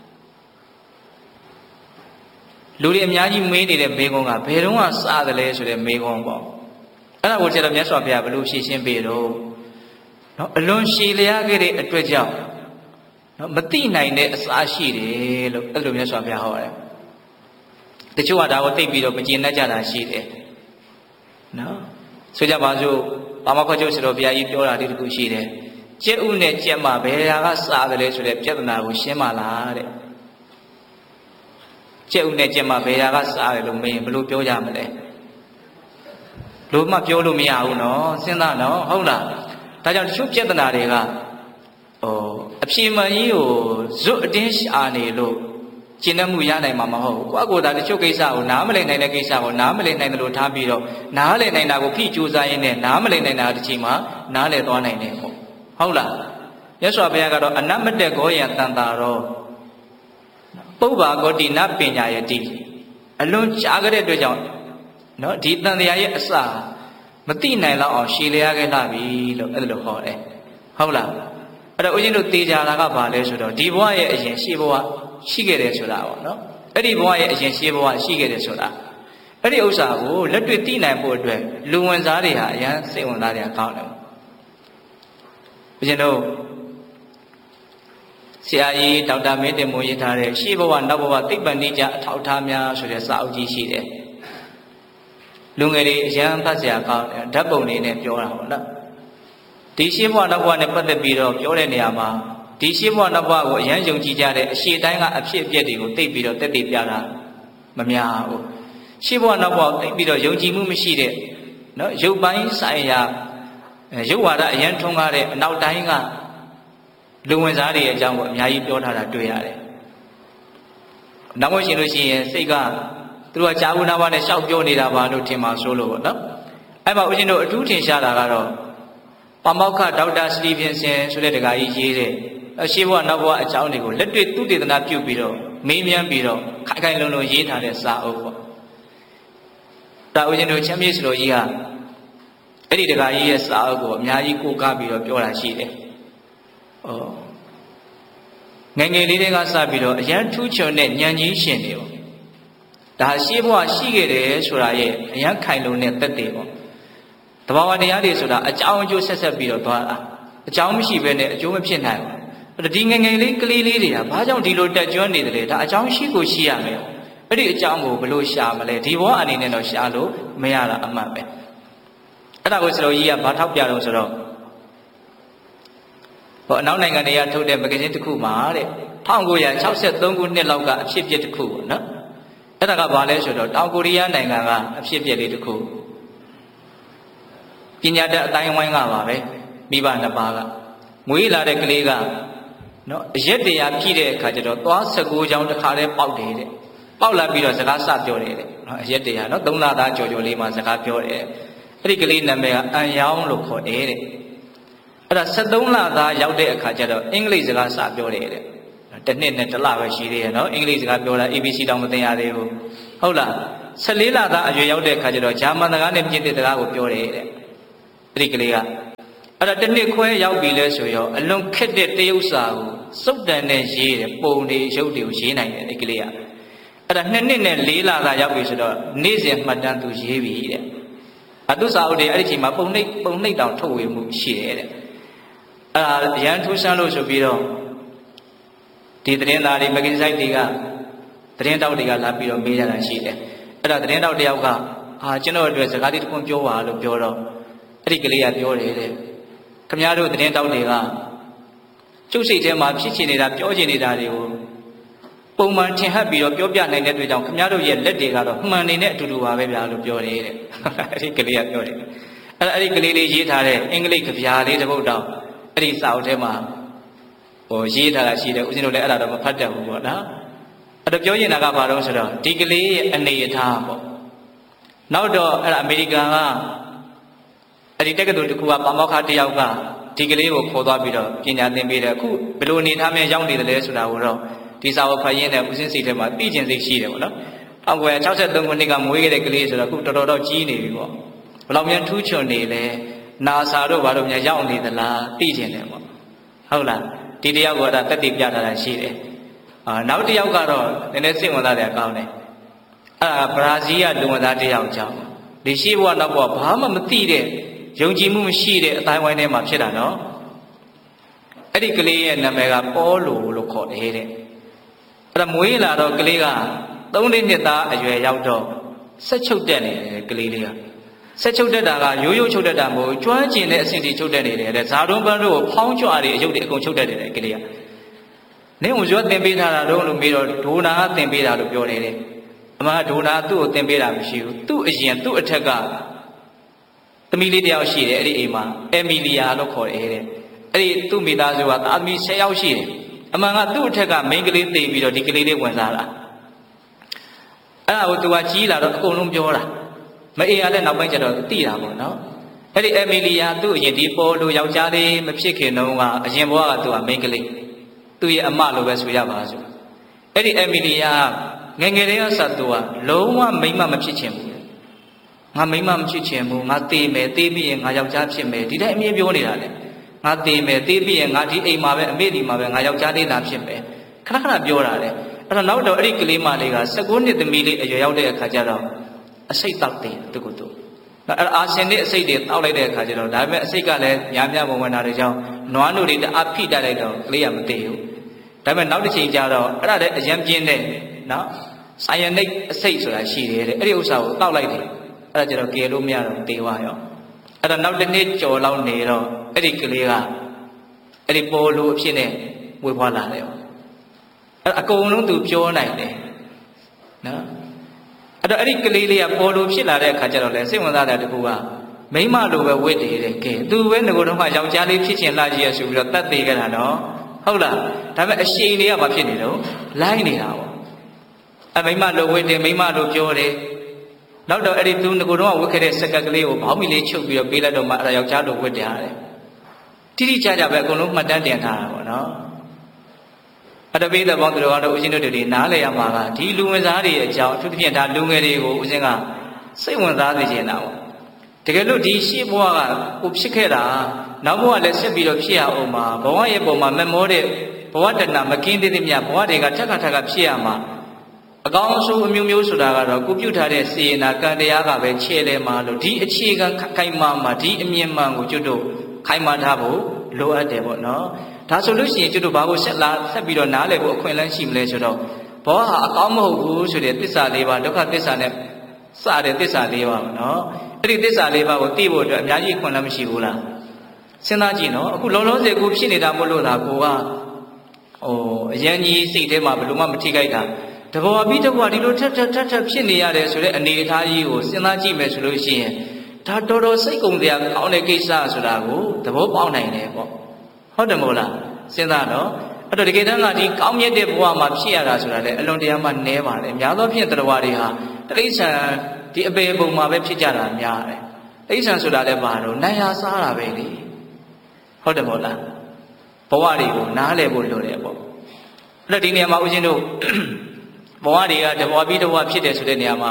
လူတွေအများကြီးမေးနေတဲ့မေးခွန်းကဘယ်တော့မှစတယ်လဲဆိုတဲ့မေးခွန်းပေါ့အဲ့ဒါကိုကျတော့မြတ်စွာဘုရားဘယ်လိုဖြေရှင်းပေးတော့နော်အလွန်ရှည်လျားခဲ့တဲ့အတွက်ကြောင့်နော်မသိနိုင်တဲ့အစားရှိတယ်လို့အဲ့လိုမြတ်စွာဘုရားဟောတယ်တချို့ကဒါကိုသိပြီးတော့မကျေနပ်ကြတာရှိတယ်နော်ဆိုကြပါစို့ပါမခောကျုပ်ဆရာတော်ဘုရားကြီးပြောတာဒီတခုရှိတယ်ကျက်ဥနဲ့ကျက်မဘယ်ဟာကစားတယ်လဲဆိုတဲ့ပြဿနာကိုရှင်းပါလားတဲ့ကျက်ဥနဲ့ကျက်မဘယ်ဟာကစားတယ်လို့မင်းဘယ်လိုပြောကြမလဲလို့မှပြောလို့မရဘူးနော်စဉ်းစားနော်ဟုတ်လားဒါကြောင့်တချို့ပြဿနာတွေကဟိုအဖြေမှန်ကြီးကိုဇွတ်အတင်းရှာနေလို့ကျင့်တတ်မှုရနိုင်မှာမဟုတ်ဘူးကိုယ့်အကိုယ်သာတချို့ကိစ္စကိုနားမလည်နိုင်တဲ့ကိစ္စကိုနားမလည်နိုင်တယ်လို့ထားပြီးတော့နားလည်နိုင်တာကိုဖိကြိုးစားရင်းနဲ့နားမလည်နိုင်တာတစ်ချိန်မှာနားလည်သွားနိုင်တယ်ပေါ့ဟုတ်လားမြတ်စွာဘုရားကတော့အနမတ္တကောယံတန်တာရောပုဗ္ဗာကောတိနပညာယတိအလွန်ကြားကြတဲ့အတွက်ကြောင့်နော်ဒီတန်တရားရဲ့အစမသိနိုင်တော့အောင်ရှည်လျားခဲ့လာပြီလို့အဲ့လိုဟောတယ်ဟုတ်လားအဲ့တော့ဦးဇင်းတို့သိကြတာကဘာလဲဆိုတော့ဒီဘဝရဲ့အရင်ရှေးဘဝရှိခဲ့တယ်ဆိုတာပေါ့နော်အဲ့ဒီဘဝရဲ့အရင်ရှေးဘဝရှိခဲ့တယ်ဆိုတာအဲ့ဒီဥစ္စာကိုလက်တွေ့သိနိုင်ဖို့အတွက်လူဝင်စားတွေဟာအရန်စိတ်ဝင်စားတယ်ကောင်းတယ်ဦးဇင်းတို့ဆရာကြီးဒေါက်တာမင်းတင်မိုးရေးထားတဲ့ရှေးဘဝနောက်ဘဝသိပ္ပံနိကြအထောက်အထားများဆိုတဲ့စာအုပ်ကြီးရှိတယ်လူငယ်တွေအရန်ဖတ်စရာကောင်းတယ်ဓာတ်ပုံလေးနဲ့ပြောတာပေါ့နော်ဒီရှင်းဘဝနောက်ဘဝနဲ့ပတ်သက်ပြီးတော့ပြောတဲ့နေရာမှာဒီရှင်းဘဝနောက်ဘဝကိုအရန်ယုံကြည်ကြတဲ့အရှိတိုင်းကအဖြစ်အပျက်တွေကိုသိပြီးတော့တက်တည်ပြတာမများဘူးရှင်းဘဝနောက်ဘဝသိပြီးတော့ယုံကြည်မှုမရှိတဲ့နော်ရုပ်ပိုင်းဆိုင်ရာရုပ်ဝါဒအရန်ထွန်းကားတဲ့အနောက်တိုင်းကလူဝင်စားတွေရဲ့အကြောင်းကိုအများကြီးပြောထားတာတွေ့ရတယ်နောက်မှရှင်လို့ရှိရင်စိတ်ကသူတို့ကကြာဘူးနာပါနဲ့ရှောက်ပြောနေတာပါလို့ထင်ပါဆိုလို့ပေါ့နော်အဲ့မှာဦးဇင်းတို့အထူးထင်ရှားတာကတော့ပါမောက္ခဒေါက်တာစတီဗင်ဆန်ဆိုတဲ့တက္ကကြီးရေးတဲ့ရှေးဘဝနောက်ဘဝအကြောင်းတွေကိုလက်တွေ့သုတေသနပြုပြီးတော့မေးမြန်းပြီးတော့ခိုင်ခိုင်လုံလုံရေးထားတဲ့စာအုပ်ပေါ့ဒါဦးဇင်းတို့ချမ်းမြေ့စလိုကြီးကအဲ့ဒီတက္ကကြီးရဲ့စာအုပ်ကိုအများကြီးကိုးကားပြီးတော့ပြောတာရှိတယ်ဩငယ်ငယ်လေးတွေကစပြီးတော့အရန်ထူးချွန်တဲ့ဉာဏ်ကြီးရှင်တွေပေါ့ဒါရှေးဘဝရှိခဲ့တယ်ဆိုတာရဲ့အရန်ခိုင်လုံတဲ့သက်သေပေါ့တဘာဝတရားတွေဆိုတာအကြောင်းအကျိုးဆက်ဆက်ပြီးတော့သွားတာအကြောင်းမရှိဘဲနဲ့အကျိုးမဖြစ်နိုင်ဘူးဒီငယ်ငယ်လေးကလေးလေးတွေကဘာကြောင့်ဒီလိုတက်ကျွမ်းနေတယ်လဲဒါအကြောင်းရှိကိုရှိရမယ်အဲ့ဒီအကြောင်းကိုဘယ်လိုရှာမလဲဒီဘဝအနေနဲ့တော့ရှာလို့မရတာအမှန်ပဲအဲ့ဒါကိုစတော်ကြီးကဘာထောက်ပြတော့ဆိုတော့ဟိုအနောက်နိုင်ငံတွေကထုတ်တဲ့မဂ္ဂဇင်းတစ်ခုမှာတဲ့၁၉၆၃ခုနှစ်လောက်ကအဖြစ်အပျက်တစ်ခုပေါ့နော်အဲ့ဒါကဘာလဲဆိုတော့တောင်ကိုရီးယားနိုင်ငံကအဖြစ်အပျက်လေးတစ်ခုပညာတတ်အတိုင်းဝိုင်းကပါပဲမိဘနှစ်ပါးကမွေးလာတဲ့ကလေးကနော်အရက်တရားပြည့်တဲ့အခါကျတော့သွား၁၉ချောင်းတစ်ခါတည်းပေါက်တယ်တဲ့ပေါက်လာပြီးတော့စကားစပြောတယ်တဲ့နော်အရက်တရားနော်သုံးလသားကြော်ကြော်လေးမှစကားပြောတယ်အဲ့ဒီကလေးနာမည်ကအန်ယောင်းလို့ခေါ်တယ်တဲ့အဲ့ဒါ၁၃လသားရောက်တဲ့အခါကျတော့အင်္ဂလိပ်စကားစပြောတယ်တဲ့တစ်နှစ်နဲ့တစ်လပဲရှိသေးရဲ့နော်အင်္ဂလိပ်စကားပြောတာ A B C တောင်မသိရသေးဘူးဟုတ်လားဆက်လေးလာသားအရွယ်ရောက်တဲ့အခါကျတော့ဂျာမန်စကားနဲ့ပြင်သစ်စကားကိုပြောတယ်တဲ့အဲ့ဒီကလေးကအဲ့ဒါတစ်နှစ်ခွဲရောက်ပြီလဲဆိုရောအလွန်ခက်တဲ့တရုပ်စာကိုစုတ်တန်နဲ့ရေးတယ်ပုံတွေရုပ်တွေကိုရေးနိုင်တယ်အဲ့ဒီကလေးကအဲ့ဒါနှစ်နှစ်နဲ့လေးလာသားရောက်ပြီဆိုတော့နေ့စဉ်မှတ်တမ်းသူရေးပြီတဲ့အတုစာအုပ်တွေအဲ့ဒီချိန်မှာပုံနှိပ်ပုံနှိပ်တောင်ထုတ်ဝေမှုရှိတယ်တဲ့အဲ့ဒါရန်ထူးဆန်းလို့ဆိုပြီးတော့ဒီသတင်းသားတွေမဂ္ဂဇင်းတွေကသတင်းတောက်တွေကလာပြီးတော့မေးကြတာရှိတယ်အဲ့ဒါသတင်းတောက်တယောက်ကအာကျွန်တော်အတွက်စကားတစ်ခုပြောပါလို့ပြောတော့အဲ့ဒီကလေးကပြောတယ်တဲ့ခင်ဗျားတို့သတင်းတောက်တွေကကျုပ်စိတ်ထဲမှာဖြစ်ချင်နေတာပြောချင်နေတာတွေကိုပုံမှန်ထင်ဟပ်ပြီးတော့ပြောပြနိုင်တဲ့အတွက်ကြောင့်ခင်ဗျားတို့ရဲ့လက်တွေကတော့မှန်နေတဲ့အတူတူပါပဲဗျာလို့ပြောတယ်တဲ့အဲ့ဒီကလေးကပြောတယ်အဲ့ဒါအဲ့ဒီကလေးလေးရေးထားတဲ့အင်္ဂလိပ်ကဗျာလေးတစ်ပုဒ်တော့အဲ့ဒီစာအုပ်ထဲမှာဟိုရေးထားတာရှိတယ်ဦးဇင်းတို့လည်းအဲ့ဒါတော့မဖတ်တတ်ဘူးပေါ့နော်အဲ့တော့ပြောရင်ကဘာလို့ဆိုတော့ဒီကလေးရဲ့အနေအထားပေါ့နောက်တော့အဲ့ဒါအမေရိကန်ကအဲ့ဒီတက္ကသိုလ်တစ်ခုကပါမောက္ခတစ်ယောက်ကဒီကလေးကိုခေါ်သွားပြီးတော့ပညာသင်ပေးတယ်အခုဘယ်လိုအနေထားမျိုးရောက်နေတယ်လဲဆိုတာကိုတော့ဒီစာအုပ်ဖတ်ရင်းနဲ့ဦးစင်းစိတ်ထဲမှာသိကျင်စိတ်ရှိတယ်ပေါ့နော်၁၉၆၃ခုနှစ်ကမွေးခဲ့တဲ့ကလေးဆိုတော့အခုတော်တော်တော့ကြီးနေပြီပေါ့ဘယ်လောက်များထူးချွန်နေလဲနာစာတို့ဘာလို့များရောက်နေသလားသိကျင်တယ်ပေါ့ဟုတ်လားဒီတယောက်ကဒါတက်တည်ပြထားတာရှိတယ်အာနောက်တစ်ယောက်ကတော့နည်းနည်းစိတ်ဝင်စားတယ်ကောင်းတယ်အဲ့ဒါဘရာဇီးကလူဝင်သားတစ်ယောက်ကြောင့်ဒီရှိဘဝနောက်ဘဝဘာမှမသိတဲ့ယုံကြည်မှုမရှိတဲ့အတိုင်းဝိုင်းထဲမှာဖြစ်တာနော်အဲ့ဒီကလေးရဲ့နာမည်ကပေါလိုလို့ခေါ်တယ်တဲ့အဲ့ဒါမွေးလာတော့ကလေးကသုံးနှစ်သားအရွယ်ရောက်တော့ဆက်ချုပ်တက်နေတယ်ကလေးလေးကဆက်ချုပ်တက်တာကရိုးရိုးချုပ်တက်တာမဟုတ်ကျွမ်းကျင်တဲ့အဆင့်ထိချုပ်တက်နေတယ်တဲ့ဇာတွန်းပန်းတို့ကိုဖောင်းကြွတွေအယုတ်တွေအကုန်ချုပ်တက်တယ်တဲ့ကလေးကနင်းကိုရွတ်တင်ပေးထားတာတော့လို့ပြီးတော့ဒိုနာကတင်ပေးတာလို့ပြောတယ်တဲ့အမှန်ဒိုနာသူ့ကိုတင်ပေးတာမရှိဘူးသူ့အရင်သူ့အထက်ကသမီးလေးတယောက်ရှိတယ်အဲ့ဒီအိမ်မှာအမီလီယာလို့ခေါ်တယ်တဲ့အဲ့ဒီသူ့မိသားစုကသမီး၁၀ယောက်ရှိတယ်အမှန်ကသူ့အထက်ကမိန်းကလေးသိပြီးတော့ဒီကလေးလေးဝင်စားတာအဲ့ဒါကိုသူကကြီးလာတော့အကုန်လုံးပြောတာမအေးရတဲ့နောက်ပိုင်းကျတော့သိတာပေါ့နော်အဲ့ဒီအမီလီယာသူ့အရင်ဒီပေါ်လို့ယောက်ျားလေးမဖြစ်ခင်တုန်းကအရင်ဘဝကသူကမိန်းကလေးသူ့ရဲ့အမလိုပဲဆိုရပါဆိုအဲ့ဒီအမီလီယာငယ်ငယ်လေးကစသူကလုံးဝမိန်းမမဖြစ်ချင်ဘူးငါမိန်းမမဖြစ်ချင်ဘူးငါတေးမယ်တေးပြီးရင်ငါယောက်ျားဖြစ်မယ်ဒီတိုင်းအမြင်ပြောနေတာလေငါတေးမယ်တေးပြီးရင်ငါဒီအိမ်မှာပဲအမေဒီမှာပဲငါယောက်ျားလေးသာဖြစ်မယ်ခဏခဏပြောတာလေအဲ့တော့နောက်တော့အဲ့ဒီကလေးမလေးက၁၉နှစ်သမီးလေးအရွယ်ရောက်တဲ့အခါကျတော့အစိတ်တောက်တယ်သူကသူအဲ့အာရှင်နဲ့အစိတ်တွေတောက်လိုက်တဲ့အခါကျတော့ဒါပေမဲ့အစိတ်ကလည်းညာမြဝင်ဝင်တာတွေကြောင့်နွားနို့တွေတအားဖိတက်လိုက်တော့ကလေးကမသိဘူးဒါပေမဲ့နောက်တစ်ချိန်ကျတော့အဲ့ဒါလည်းအရင်ပြင်းတဲ့နော်ဆိုင်ယနိတ်အစိတ်ဆိုတာရှိတယ်တဲ့အဲ့ဒီဥစ္စာကိုတောက်လိုက်တယ်အဲ့ဒါကျတော့ကယ်လို့မရတော့တေသွားရောအဲ့တော့နောက်တစ်နေ့ကြော်လောက်နေတော့အဲ့ဒီကလေးကအဲ့ဒီပေါ်လိုအဖြစ်နဲ့ဝေဖွာလာတယ်အဲ့အကုန်လုံးသူပြောနိုင်တယ်နော်အဲ့တော့အဲ့ဒီကလေးလေးကပေါ်လိုဖြစ်လာတဲ့အခါကျတော့လေစိတ်ဝင်စားတဲ့တကူကမိမလိုပဲဝတ်တယ်တဲ့ကဲသူပဲငကိုတော့မှယောက်ျားလေးဖြစ်ချင်လာကြီးရဆိုပြီးတော့တတ်သေးကြတာနော်ဟုတ်လားဒါပေမဲ့အရှိန်တွေကဘာဖြစ်နေတော့လိုင်းနေတာပေါ့အမိမလိုဝတ်တယ်မိမလိုပြောတယ်နောက်တော့အဲ့ဒီသူငကိုတော့ဝတ်ခဲ့တဲ့စက်ကကလေးကိုဘောင်းမီလေးချုပ်ပြီးတော့ပေးလိုက်တော့မှအဲ့ဒါယောက်ျားလိုဝတ်တယ်ဟာတယ်တိတိကျကျပဲအကုန်လုံးမှတ်တမ်းတင်ထားတာပေါ့နော်အတပိသဘောင်းသူတော်ကတော့ဦးဇင်းတို့တွေနားလည်ရမှာကဒီလူဝင်စားတွေအကြောင်းအထူးသဖြင့်ဒါလူငယ်တွေကိုဦးဇင်းကစိတ်ဝင်စားစေချင်တာပေါ့တကယ်လို့ဒီရှေ့ဘဝကကိုဖြစ်ခဲ့တာနောက်ဘဝလည်းဆက်ပြီးတော့ဖြစ်ရအောင်မှာဘဝရဲ့ပုံမှာမမောတဲ့ဘဝတဏမကင်းသေးသေးမြဘဝတွေကထက်ခါထက်ကဖြစ်ရမှာအကောင်းဆုံးအမျိုးမျိုးဆိုတာကတော့ကိုပြုတ်ထားတဲ့စေနာကံတရားကပဲခြေလဲမှာလို့ဒီအခြေခံခိုင်မာမှာဒီအမြင်မှန်ကိုကျွတ်တို့ခိုင်မာထားဖို့လိုအပ်တယ်ပေါ့နော်ဒါဆိုလို့ရှိရင်ကျွတ်တို့ဘာကိုဆက်လာဆက်ပြီးတော့နားလည်ဖို့အခွင့်အလမ်းရှိမလဲဆိုတော့ဘောဟာအကောင်းမဟုတ်ဘူးဆိုတဲ့သစ္စာလေးပါဒုက္ခသစ္စာနဲ့စတဲ့သစ္စာလေးပါပေါ့နော်အဲ့ဒီသစ္စာလေးပါကိုသိဖို့အတွက်အများကြီးအခွင့်အလမ်းမရှိဘူးလားစဉ်းစားကြည့်နော်အခုလုံးလုံးစေကိုဖြစ်နေတာမဟုတ်လို့လားကိုကဟိုအရန်ကြီးစိတ်ထဲမှာဘယ်လိုမှမထိခိုက်တာတဘောအပြီးတဘောဒီလိုထက်ထက်ထက်ထက်ဖြစ်နေရတယ်ဆိုတဲ့အနေအထားကြီးကိုစဉ်းစားကြည့်မယ်ဆိုလို့ရှိရင်ဒါတော်တော်စိတ်ကုန်စရာကောင်းတဲ့ကိစ္စဆိုတာကိုသဘောပေါက်နိုင်တယ်ပေါ့ဟုတ်တယ်မဟုတ်လားစဉ်းစားတော့အဲ့တော့တကယ်တမ်းကဒီကောင်းမြတ်တဲ့ဘဝမှာဖြစ်ရတာဆိုတာလေအလွန်တရာမှနည်းပါတယ်အများသောဖြင့်တရားတွေဟာတိဋ္ဌာန်ဒီအပေပုံမှာပဲဖြစ်ကြတာများတယ်တိဋ္ဌာန်ဆိုတာလည်းပါတော့နိုင်ရစားတာပဲလေဟုတ်တယ်မဟုတ်လားဘဝတွေကိုနားလည်ဖို့လိုတယ်ပေါ့အဲ့တော့ဒီနေရာမှာဦးဇင်းတို့ဘဝတွေကတဘဝပြီးတဘဝဖြစ်တယ်ဆိုတဲ့နေရာမှာအ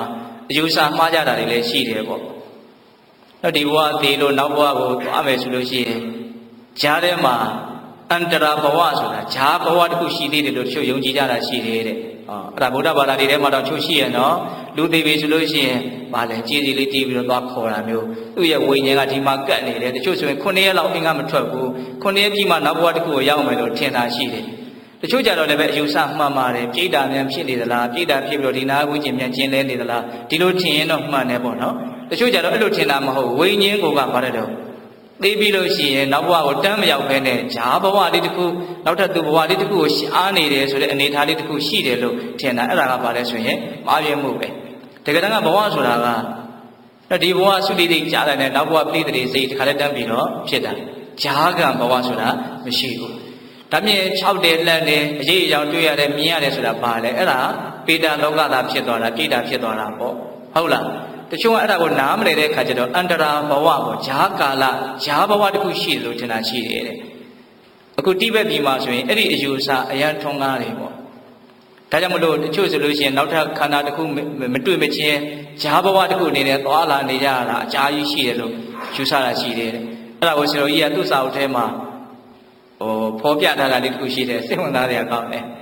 အယူဆမှားကြတာတွေလည်းရှိတယ်ပေါ့တော့ဒီဘဝသေးလို့နောက်ဘဝကိုသွားမယ်ဆိုလို့ရှိရင်ဂျားထဲမှာအန္တရာဘဝဆိုတာဂျားဘဝတစ်ခုရှိသေးတယ်လို့တချို့ယုံကြည်ကြတာရှိတယ်တဲ့ဟောအဲ့ဒါဗုဒ္ဓဘာသာတွေထဲမှာတော့ချို့ရှိရနော်လူသေးပြီဆိုလို့ရှိရင်ဗာလဲကြည်စီလေးတီးပြီးတော့သွားခေါ်တာမျိုးသူ့ရဲ့ဝိညာဉ်ကဒီမှာကပ်နေတယ်တချို့ဆိုရင်ခုနှစ်ရက်လောက်အင်္ဂါမထွက်ဘူးခုနှစ်ရက်ပြီးမှနောက်ဘဝတစ်ခုကိုရောက်မယ်လို့ထင်တာရှိတယ်တချို့ကြတော့လည်းပဲအယူဆမှန်ပါတယ်ပြိတ္တာများဖြစ်နေသလားပြိတ္တာဖြစ်ပြီးတော့ဒီနာဝိညာဉ်များကျင်လဲနေသလားဒီလိုထင်ရင်တော့မှန်တယ်ပေါ့နော်တချို့ကြတော့အဲ့လိုထင်တာမဟုတ်ဝိညာဉ်ကိုကဘာလဲတော့သိပြီးလို့ရှိရင်နောက်ဘဝကိုတန်းမရောက်ဘဲနဲ့ဂျားဘဝလေးတစ်ခုနောက်ထပ်သူဘဝလေးတစ်ခုကိုရှားနေတယ်ဆိုတဲ့အနေအထားလေးတစ်ခုရှိတယ်လို့ထင်တာအဲ့ဒါကဘာလဲဆိုရင်မှားပြမှုပဲတကယ်တမ်းကဘဝဆိုတာကဒီဘဝသုတိတိကြားတယ်နဲ့နောက်ဘဝပြိတ္တိစိတ်တစ်ခါလဲတန်းပြီးတော့ဖြစ်တာဂျားကဘဝဆိုတာမရှိဘူးဒါမြင်၆တယ်လှမ်းတယ်အရေးအကြောင်းတွေ့ရတယ်မြင်ရတယ်ဆိုတာဘာလဲအဲ့ဒါပေတံလောကသာဖြစ်သွားတာပြိတ္တာဖြစ်သွားတာပေါ့ဟုတ်လားတချို့ကအဲ့ဒါကိုနားမလည်တဲ့အခါကျတော့အန္တရာဘဝပေါ့ဂျားကာလဂျားဘဝတစ်ခုရှိတယ်လို့ထင်တာရှိတယ်တဲ့အခုတိဘက်ပြည်မှာဆိုရင်အဲ့ဒီအယူအဆအရန်ထွန်းကားတယ်ပေါ့ဒါကြောင့်မလို့တချို့ဆိုလို့ရှိရင်နောက်ထပ်ခန္ဓာတစ်ခုမတွေ့မချင်းဂျားဘဝတစ်ခုအနေနဲ့သွားလာနေကြတာအကြာကြီးရှိတယ်လို့ယူဆတာရှိတယ်တဲ့အဲ့ဒါကိုဆရာတော်ကြီးကသူ့စာအုပ်ထဲမှာဟိုဖော်ပြထားတာလေးတစ်ခုရှိတယ်စိတ်ဝင်စားစရာကောင်းတယ်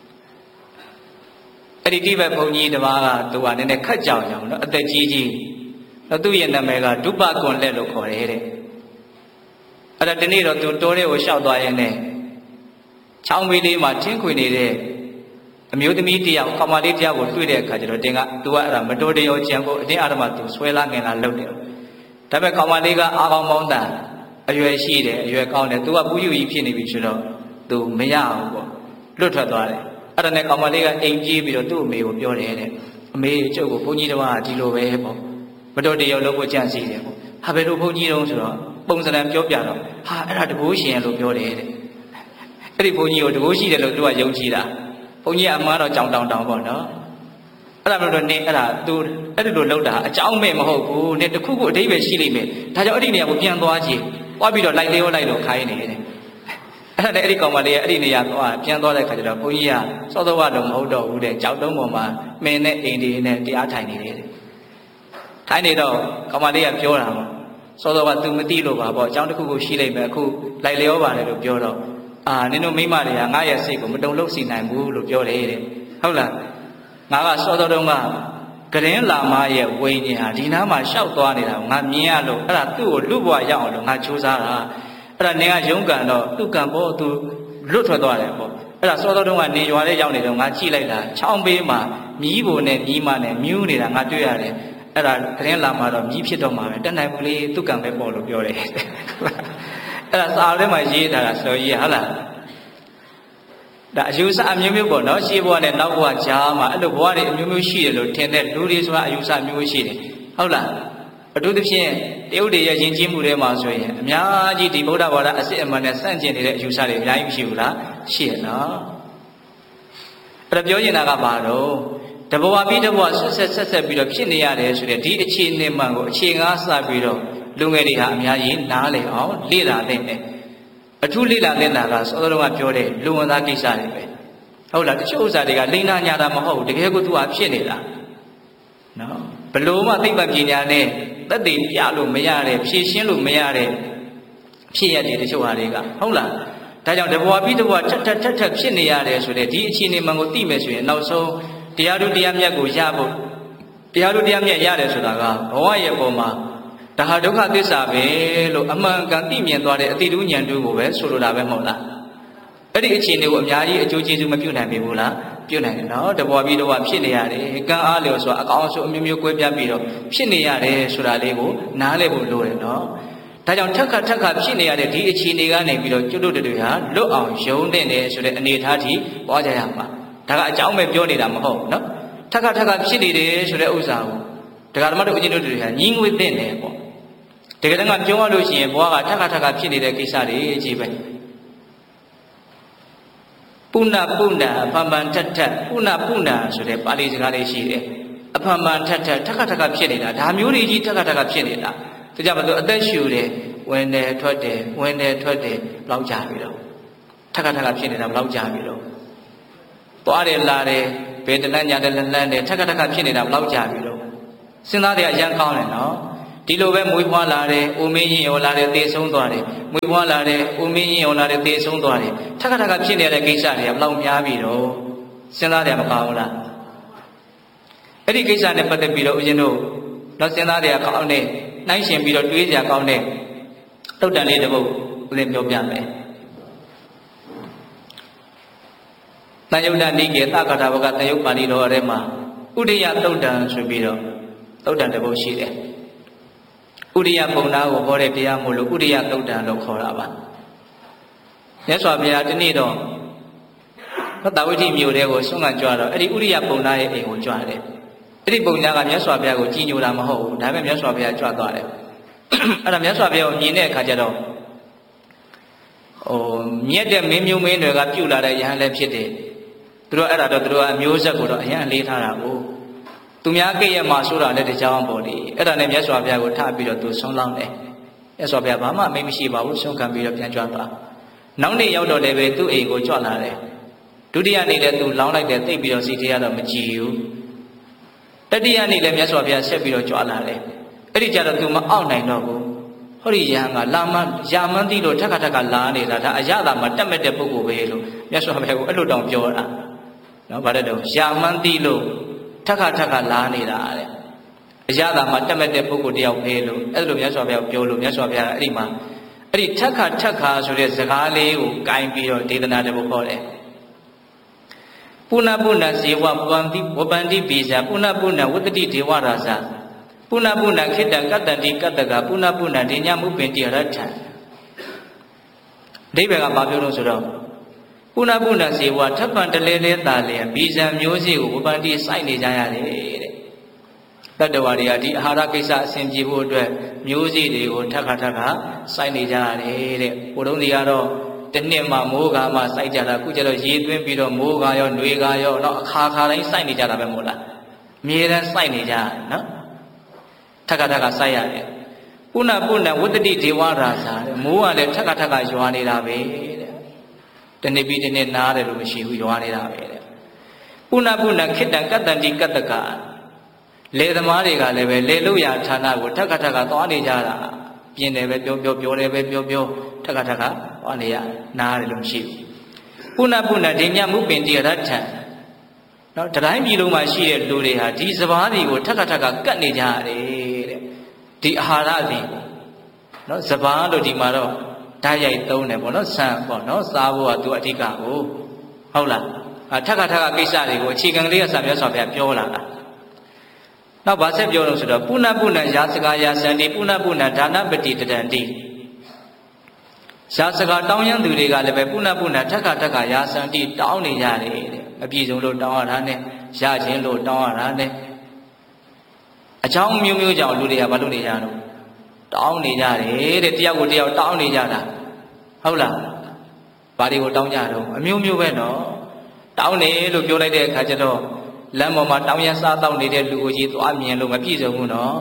အဲ့ဒီတိဘက်ဘုန်းကြီးတစ်ပါးကသူကနည်းနည်းခက်ကြောင်ကြောင်နော်အသက်ကြီးကြီးတော့သူ့ရဲ့နာမည်ကဒုပကွန်လက်လို့ခေါ်တယ်တဲ့အဲ့ဒါဒီနေ့တော့သူတိုးလေးကိုရှောက်သွားရင်လည်းချောင်းမီးလေးမှာထင်းခွေနေတဲ့အမျိုးသမီးတယောက်ကောင်မလေးတယောက်ကိုတွေ့တဲ့အခါကျတော့တင်ကသူကအဲ့ဒါမတော်တရောကြံဖို့အတင်းအဓမ္မသူဆွဲလာငင်လာလုပ်တယ်ဒါပေမဲ့ကောင်မလေးကအာကောင်ပေါင်းတန်အရွယ်ရှိတယ်အရွယ်ကောင်းတယ်သူကပူးယူကြီးဖြစ်နေပြီဆိုတော့သူမရဘူးပေါ့လွတ်ထွက်သွားတယ်အဲ့ဒါနဲ့ကောင်မလေးကအိမ်ပြေးပြီးတော့သူ့အမေကိုပြောတယ်တဲ့အမေကျုပ်ကိုဘုန်းကြီးတော်ကဒီလိုပဲပေါ့မတော်တရောလုပ်ဖို့ကြံစီတယ်ပေါ့ဟာဘယ်လိုဘုန်းကြီးတုံးဆိုတော့ပုံစံပြောပြတော့ဟာအဲ့ဒါတကိုးရှင်လို့ပြောတယ်တဲ့အဲ့ဒီဘုန်းကြီးကိုတကိုးရှိတယ်လို့သူကယုံကြည်တာဘုန်းကြီးအမှားတော့ကြောင်တောင်တောင်ပေါ့နော်အဲ့ဒါမလို့တော့နေအဲ့ဒါသူအဲ့ဒီလိုလုပ်တာအကြောင်းမဲ့မဟုတ်ဘူးနေတခုခုအဓိပ္ပာယ်ရှိလိမ့်မယ်ဒါကြောင့်အဲ့ဒီနေရာကိုပြန်သွားကြည့်သွားပြီးတော့လိုက်လေးရောလိုက်လို့ခိုင်းနေတယ်အဲ့ဒါနဲ့အဲ့ဒီကောင်မလေးကအဲ့ဒီနေရာသွားပြန်သွားတဲ့ခါကျတော့ဘုန်းကြီးကစောစောကတော့မဟုတ်တော့ဘူးတဲ့ကြောက်တုံးပေါ်မှာမင်းနဲ့အိမ်ဒီနဲ့တရားထိုင်နေတယ်ထိုင်နေတော့ကောင်မလေးကပြောတာပေါ့စောစောက तू မသိလို့ပါပေါ့အကြောင်းတစ်ခုခုရှိလိမ့်မယ်အခုလိုက်လျောပါတယ်လို့ပြောတော့အာနင်တို့မိမတွေကငါရဲ့စိတ်ကိုမတုံလို့စီနိုင်ဘူးလို့ပြောတယ်တဲ့ဟုတ်လားငါကစောစောတုန်းကကရင်လာမရဲ့ဝိညာဉ်ဟာဒီနားမှာရှောက်သွားနေတာငါမြင်ရလို့အဲ့ဒါသူ့ကိုလူ့ဘဝရောက်အောင်လို့ငါကြိုးစားတာအဲ့ဒါနင်ကရုန်းကန်တော့သူ့ကံပေါ်သူလွတ်ထွက်သွားတယ်ပေါ့အဲ့ဒါစောစောတုန်းကနေရွာလေးရောက်နေတော့ငါကြည့်လိုက်တာချောင်းပေးမှာမြီးဘုံနဲ့မြီးမနဲ့မြူးနေတာငါတွေ့ရတယ်အဲ့ဒါကရင်လာမှာတော့မြီးဖြစ်တော့မှာပဲတက်နိုင်ဘူးလေသူ့ကံပဲပေါ်လို့ပြောတယ်အဲ့ဒါစာထဲမှာရေးထားတာဆိုကြီးဟုတ်လားဒါအယူဆအမျိုးမျိုးပေါ့နော်ရှေးဘဝနဲ့နောက်ဘဝကြားမှာအဲ့လိုဘဝတွေအမျိုးမျိုးရှိတယ်လို့ထင်တဲ့လူတွေဆိုတာအယူဆမျိုးရှိတယ်ဟုတ်လားအထူးသဖြင့်တရုတ်တွေရဲ့ယဉ်ကျေးမှုတွေမှာဆိုရင်အများကြီးဒီဗုဒ္ဓဘာသာအစစ်အမှန်နဲ့ဆန့်ကျင်နေတဲ့အယူဆတွေအများကြီးရှိဘူးလားရှိရနော်အဲ့ဒါပြောနေတာကဘာတော့တဘဝပြီးတဘဝဆက်ဆက်ဆက်ဆက်ပြီးတော့ဖြစ်နေရတယ်ဆိုတဲ့ဒီအခြေအနေမှန်ကိုအခြေငါးစပြီးတော့လူငယ်တွေဟာအများကြီးနားလည်အောင်လေ့လာသင့်တယ်အထူးလေ့လာသင့်တာကစောစောကပြောတဲ့လူဝင်သားကိစ္စတွေပဲဟုတ်လားတချို့ဥစ္စာတွေကလိမ္မာညာတာမဟုတ်ဘူးတကယ်ကိုသူကဖြစ်နေတာနော်ဘလို့မှသိပ္ပံပညာနဲ့သက်သေပြလို့မရတဲ့ဖြည့်ရှင်းလို့မရတဲ့ဖြစ်ရတယ်တချို့ဟာတွေကဟုတ်လားဒါကြောင့်တဘဝပြီးတဘဝထက်ထက်ထက်ထက်ဖြစ်နေရတယ်ဆိုတဲ့ဒီအခြေအနေမှန်ကိုသိမယ်ဆိုရင်နောက်ဆုံးတရားတို့တရားမြတ်ကိုရဖို့တရားတို့တရားမြတ်ရတယ်ဆိုတာကဘဝရဲ့ပုံမှာဒါဟာဒုက္ခသစ္စာပဲလို့အမှန်ကန်သိမြင်သွားတဲ့အတိတုဉာဏ်တို့ကိုပဲဆိုလိုတာပဲမဟုတ်လားအဲ့ဒီအခြေအနေကိုအများကြီးအကျိုးကျေးဇူးမပြုနိုင်ဘူးလားပြုနိုင်တယ်နော်တဘဝပြီးတော့ဖြစ်နေရတယ်ကံအားလျော်ဆိုတာအကောင်းဆုံးအမျိုးမျိုးကွဲပြားပြီးတော့ဖြစ်နေရတယ်ဆိုတာလေးကိုနားလည်ဖို့လိုတယ်နော်ဒါကြောင့်ထက်ခါထက်ခါဖြစ်နေရတဲ့ဒီအခြေအနေကနေပြီးတော့ကျွတ်တို့တွေဟာလွတ်အောင်ယုံတဲ့နေဆိုတဲ့အနေအထားကြီးပွားကြရမှာဒါကအကြောင်းပဲပြောနေတာမဟုတ်ဘူးနော်ထက်ခါထက်ခါဖြစ်နေတယ်ဆိုတဲ့ဥစ္စာကိုတရားဓမ္မတို့အကျဉ်းတို့တွေဟာညီငွေသိနေပေါ့တကယ်တမ်းကပြောရလို့ရှိရင်ဘဝကထက်ခါထက်ခါဖြစ်နေတဲ့ကိစ္စတွေအကြီးပဲပုဏ္ဏပုဏ္ဏအဖန်ဖန်ထက်ထက်ပုဏ္ဏပုဏ္ဏဆိုတဲ့ပါဠိစကားလေးရှိတယ်အဖန်ဖန်ထက်ထက်ထက်ခါထက်ခါဖြစ်နေတာဒါမျိုးတွေကြီးထက်ခါထက်ခါဖြစ်နေတာဒါကြောင့်မလို့အသက်ရှူတယ်ဝင်တယ်ထွက်တယ်ဝင်တယ်ထွက်တယ်ဘလောက်ကြာပြီတော့ထက်ခါထက်ခါဖြစ်နေတာဘလောက်ကြာပြီတော့သွားတယ်လာတယ်ဘယ်တလန်းညာတယ်လန်းလန်းတယ်ထက်ခါထက်ခါဖြစ်နေတာဘလောက်ကြာပြီတော့စဉ်းစားတဲ့အရန်ကောင်းတယ်နော်ဒီလိုပဲမွေးဖွားလာတယ်အိုမင်းရင်ရောလာတယ်သေဆုံးသွားတယ်မွေးဖွားလာတယ်အိုမင်းရင်ရောလာတယ်သေဆုံးသွားတယ်ထက်ခါထက်ခါဖြစ်နေတဲ့ကိစ္စတွေကဘယ်လောက်များပြီတော့စဉ်းစားတယ်မကောင်းဘူးလားအဲ့ဒီကိစ္စနဲ့ပတ်သက်ပြီးတော့ဦးဇင်းတို့တော့စဉ်းစားတယ်ကောင်းတဲ့နှိုင်းရှင်ပြီးတော့တွေးကြကောင်းတဲ့တုတ်တန်လေးတစ်ပုဒ်ဦးဇင်းပြောပြမယ်တန်ယုတ်တနိကေသက္ကတာဘကတန်ယုတ်ပါဠိတော်ထဲမှာဥဒိယတုတ်တန်ဆိုပြီးတော့တုတ်တန်တစ်ပုဒ်ရှိတယ်ဥဒိယပုံနာကိုဟောတဲ့တရားမို့လို့ဥဒိယတုတ်တန်လို့ခေါ်တာပါမြတ်စွာဘုရားဒီနေ့တော့သဝိဋ္ဌိမြို့တဲကိုဆွမ်းခံကြွတော့အဲ့ဒီဥဒိယပုံနာရဲ့အိမ်ကိုကြွတယ်အဲ့ဒီပုံနာကမြတ်စွာဘုရားကိုကြည်ညိုတာမဟုတ်ဘူးဒါပေမဲ့မြတ်စွာဘုရားကြွသွားတယ်အဲ့ဒါမြတ်စွာဘုရားကိုမြင်တဲ့အခါကျတော့ဟိုမြတ်တဲ့မင်းမျိုးမင်းတွေကပြုတ်လာတဲ့ယဟန်လည်းဖြစ်တယ်သူတို့အဲ့ဒါတော့သူတို့ကအမျိုးဆက်ကိုတော့အရင်အလေးထားတာကိုသူများကိရမှာဆိုတာလည်းတကြောင်ပေါ့လေအဲ့ဒါနဲ့မြတ်စွာဘုရားကိုထားပြီးတော့သူဆုံးလောင်းတယ်မြတ်စွာဘုရားဘာမှအမိတ်မရှိပါဘူးဆုံးခံပြီးတော့ပြန်ကြွသွားနောက်နေ့ရောက်တော့လည်းပဲသူ့အိမ်ကိုကြွလာတယ်ဒုတိယနေ့လည်းသူလောင်းလိုက်တယ်သိပ်ပြီးတော့စိတ်ထဲကတော့မကြည်ဘူးတတိယနေ့လည်းမြတ်စွာဘုရားဆက်ပြီးတော့ကြွလာတယ်အဲ့ဒီကြတော့သူမအောက်နိုင်တော့ဘူးဟောဒီယဟန်ကလာမယာမန်းတိလို့ထက်ခါထက်ကလာနေတာဒါအရသာမှာတက်မဲ့တဲ့ပုဂ္ဂိုလ်ပဲလို့မြတ်စွာဘုရားကိုအဲ့လိုတောင်ပြောတာနော်ဗါတဲ့တော့ယာမန်းတိလို့ထက်ခါထက်ကလာနေတာတဲ့အရသာမှာတက်မဲ့တဲ့ပုဂ္ဂိုလ်တယောက်ပဲလို့အဲ့လိုမြတ်စွာဘုရားပြောလို့မြတ်စွာဘုရားအဲ့ဒီမှာအဲ့ဒီထက်ခါထက်ခါဆိုတဲ့စကားလေးကိုကင်ပြီးတော့ဒေသနာတပုဒ်ခေါ်တယ်ပုဏ္ဏပုဏ္ဏဇေဝပန္တိဝပန္တိပိဇာပုဏ္ဏပုဏ္ဏဝတ္တိဒေဝရာဇပုဏ္ဏပုဏ္ဏခိတ္တကတ္တန္တိကတ္တကပုဏ္ဏပုဏ္ဏဒိညာမုပင်တိရထံအဓိပ္ပာယ်ကဘာပြောလို့ဆိုတော့ပုဏ္ဏပုဏ္ဏဇေဝထပ်ပံတလဲလဲတာလဲပိဇာမျိုးစေ့ကိုဝပန္တိစိုက်နေကြရတယ်တဲ့တတ္တဝါတွေကဒီအာဟာရကိစ္စအစဉ်ပြေဖို့အတွက်မျိုးစေ့တွေကိုထပ်ခါထပ်ခါစိုက်နေကြရတယ်တဲ့ဘုံလုံးတွေကတော့တနှစ်မှမိုးကာမှစိုက်ကြတာအခုကျတော့ရေသွင်းပြီးတော့မိုးကာရောຫນွေကာရောတော့အခါခါတိုင်းစိုက်နေကြတာပဲမို့လားအမြဲတမ်းစိုက်နေကြတယ်နော်ထက်ခါထက်ခါစိုက်ရတယ်ပုဏ္ဏပုဏ္ဏဝတ္တိဒေဝရာဇာတဲ့မိုးကလည်းထက်ခါထက်ခါရွာနေတာပဲတဲ့တနေ့ပြီးတနေ့နားတယ်လို့မရှိဘူးရွာနေတာပဲတဲ့ပုဏ္ဏပုဏ္ဏခိတ္တကတ္တန္တိကတ္တကလေသမားတွေကလည်းပဲလေလို့ရဌာနကိုထက်ခါထက်ခါသွားနေကြတာပြင်းတယ်ပဲပြောပြောပြောတယ်ပဲပြောပြောထက်ခါထက်ခါသွားနေရနားတယ်လို့မရှိဘူးပုဏ္ဏပုဏ္ဏဒိညာမုပင်တိရထံနော်တိုင်းပြည်လုံးမှာရှိတဲ့လူတွေဟာဒီစဘာတွေကိုထက်ခါထက်ခါကတ်နေကြရတယ်တဲ့ဒီအာဟာရတွေနော်စဘာလို့ဒီမှာတော့ဓာတ်ရိုက်သုံးတယ်ပေါ့နော်ဆန်ပေါ့နော်စားဖို့ကသူအဓိကကိုဟုတ်လားအထက်ခါထက်ခါကိစ္စတွေကိုအခြေခံကလေးကစာပြောဆောင်ပြပြောလာတာနောက်ဗာဆက်ပြောလို့ဆိုတော့ပုဏ္ဏပုဏ္ဏယာစကာယာစန္တိပုဏ္ဏပုဏ္ဏဒါနပတိတတံတိယာစကာတောင်းရန်သူတွေကလည်းပဲပုဏ္ဏပုဏ္ဏထက်ခါထက်ခါယာစန္တိတောင်းနေကြတယ်တဲ့အပြည့်စုံလို့တောင်းရတာနဲ့ရခြင်းလို့တောင်းရတာနဲ့အကြောင်းမျိုးမျိုးကြောင့်လူတွေကဘာလို့နေကြတော့တောင်းနေကြတယ်တဲ့တယောက်ကိုတယောက်တောင်းနေကြတာဟုတ်လားဘာတွေကိုတောင်းကြတော့အမျိုးမျိုးပဲနော်တောင်းနေလို့ပြောလိုက်တဲ့အခါကျတော့လမ်းပေါ်မှာတောင်းရစားတောက်နေတဲ့လူကိုကြီးသွားမြင်လို့မပြည့်စုံဘူးနော်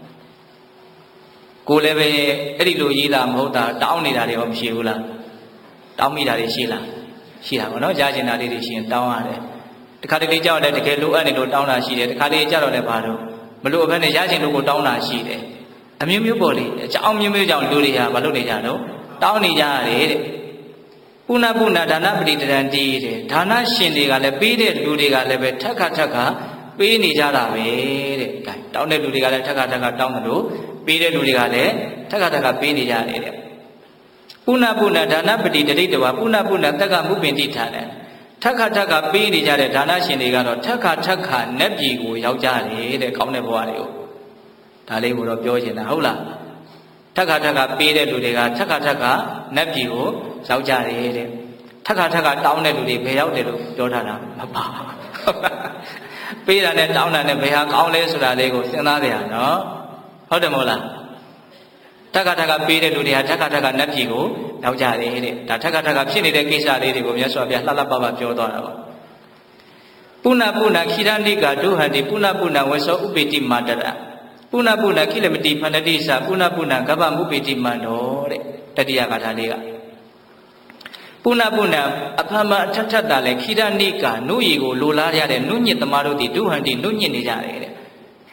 ကိုလည်းပဲအဲ့ဒီလိုရေးတာမဟုတ်တာတောင်းနေတာတွေရောမရှိဘူးလားတောင်းမိတာတွေရှိလားရှိတာပေါ့နော်ကြားကျင်တာလေးတွေရှိရင်တောင်းရတယ်တခါတလေကြောက်လည်းတကယ်လိုအပ်နေလို့တောင်းတာရှိတယ်တခါတလေကြောက်တော့လည်းဘာလို့မလို့ဘဲနဲ့ရကျင်လို့ကိုတောင်းတာရှိတယ်အမျိုးမျိုးပေါ်လေအကြောင်းမျိုးမျိုးကြောင့်လူတွေကမလုပ်နေကြတော့တောင်းနေကြရတယ်တဲ့ပုဏ္ဏပုဏ္ဏဒါနပတိတရံတိတဲ့ဒါနရှင်တွေကလည်းပေးတဲ့လူတွေကလည်းပဲထက်ခါထက်ခါပေးနေကြတာပဲတဲ့။ဒါတောင်းတဲ့လူတွေကလည်းထက်ခါထက်ခါတောင်းတယ်လို့ပေးတဲ့လူတွေကလည်းထက်ခါထက်ခါပေးနေကြတယ်တဲ့။ပုဏ္ဏပုဏ္ဏဒါနပတိတရိတဝါပုဏ္ဏပုဏ္ဏတက္ကမုပင်တိထာတယ်ထက်ခါထက်ခါပေးနေကြတဲ့ဒါနရှင်တွေကတော့ထက်ခါထက်ခါနတ်ပြည်ကိုရောက်ကြတယ်တဲ့ကောင်းတဲ့ဘဝတွေကိုဒါလေးကိုတော့ပြောချင်တာဟုတ်လားထက်ခါထက်ခါပေးတဲ့လူတွေကထက်ခါထက်ခါနတ်ပြည်ကိုရောက်ကြတယ်တဲ့ထက်ခါထက်ခါတောင်းတဲ့လူတွေဘယ်ရောက်တယ်လို့ပြောထားတာမပါပေးတာနဲ့တောင်းတာနဲ့ဘယ်ဟာကောင်းလဲဆိုတာလေးကိုစဉ်းစားကြရနော်ဟုတ်တယ်မဟုတ်လားထက်ခါထက်ခါပေးတဲ့လူတွေဟာထက်ခါထက်ခါနတ်ပြည်ကိုရောက်ကြတယ်တဲ့ဒါထက်ခါထက်ခါဖြစ်နေတဲ့ကိစ္စလေးတွေကိုမြတ်စွာဘုရားလှလှပပပြောသွားတာပါပုဏ္ဏပုဏ္ဏခိရဏိကဒုဟန္တိပုဏ္ဏပုဏ္ဏဝေသောဥပိတိမာတရပုဏ္ဏပုဏ္ဏခိလမတိဖန္တတိသပုဏ္ဏပုဏ္ဏကဗ္ဗမုပိတိမန္တောတဲ့တတိယဂါထာလေးကပုဏ္ဏပုဏ္ဏအဖမအထထတာလဲခိရဏိကနုရီကိုလိုလားရတဲ့နုညစ်သမားတို့ဒီဒုဟန္တိနုညစ်နေကြတယ်တဲ့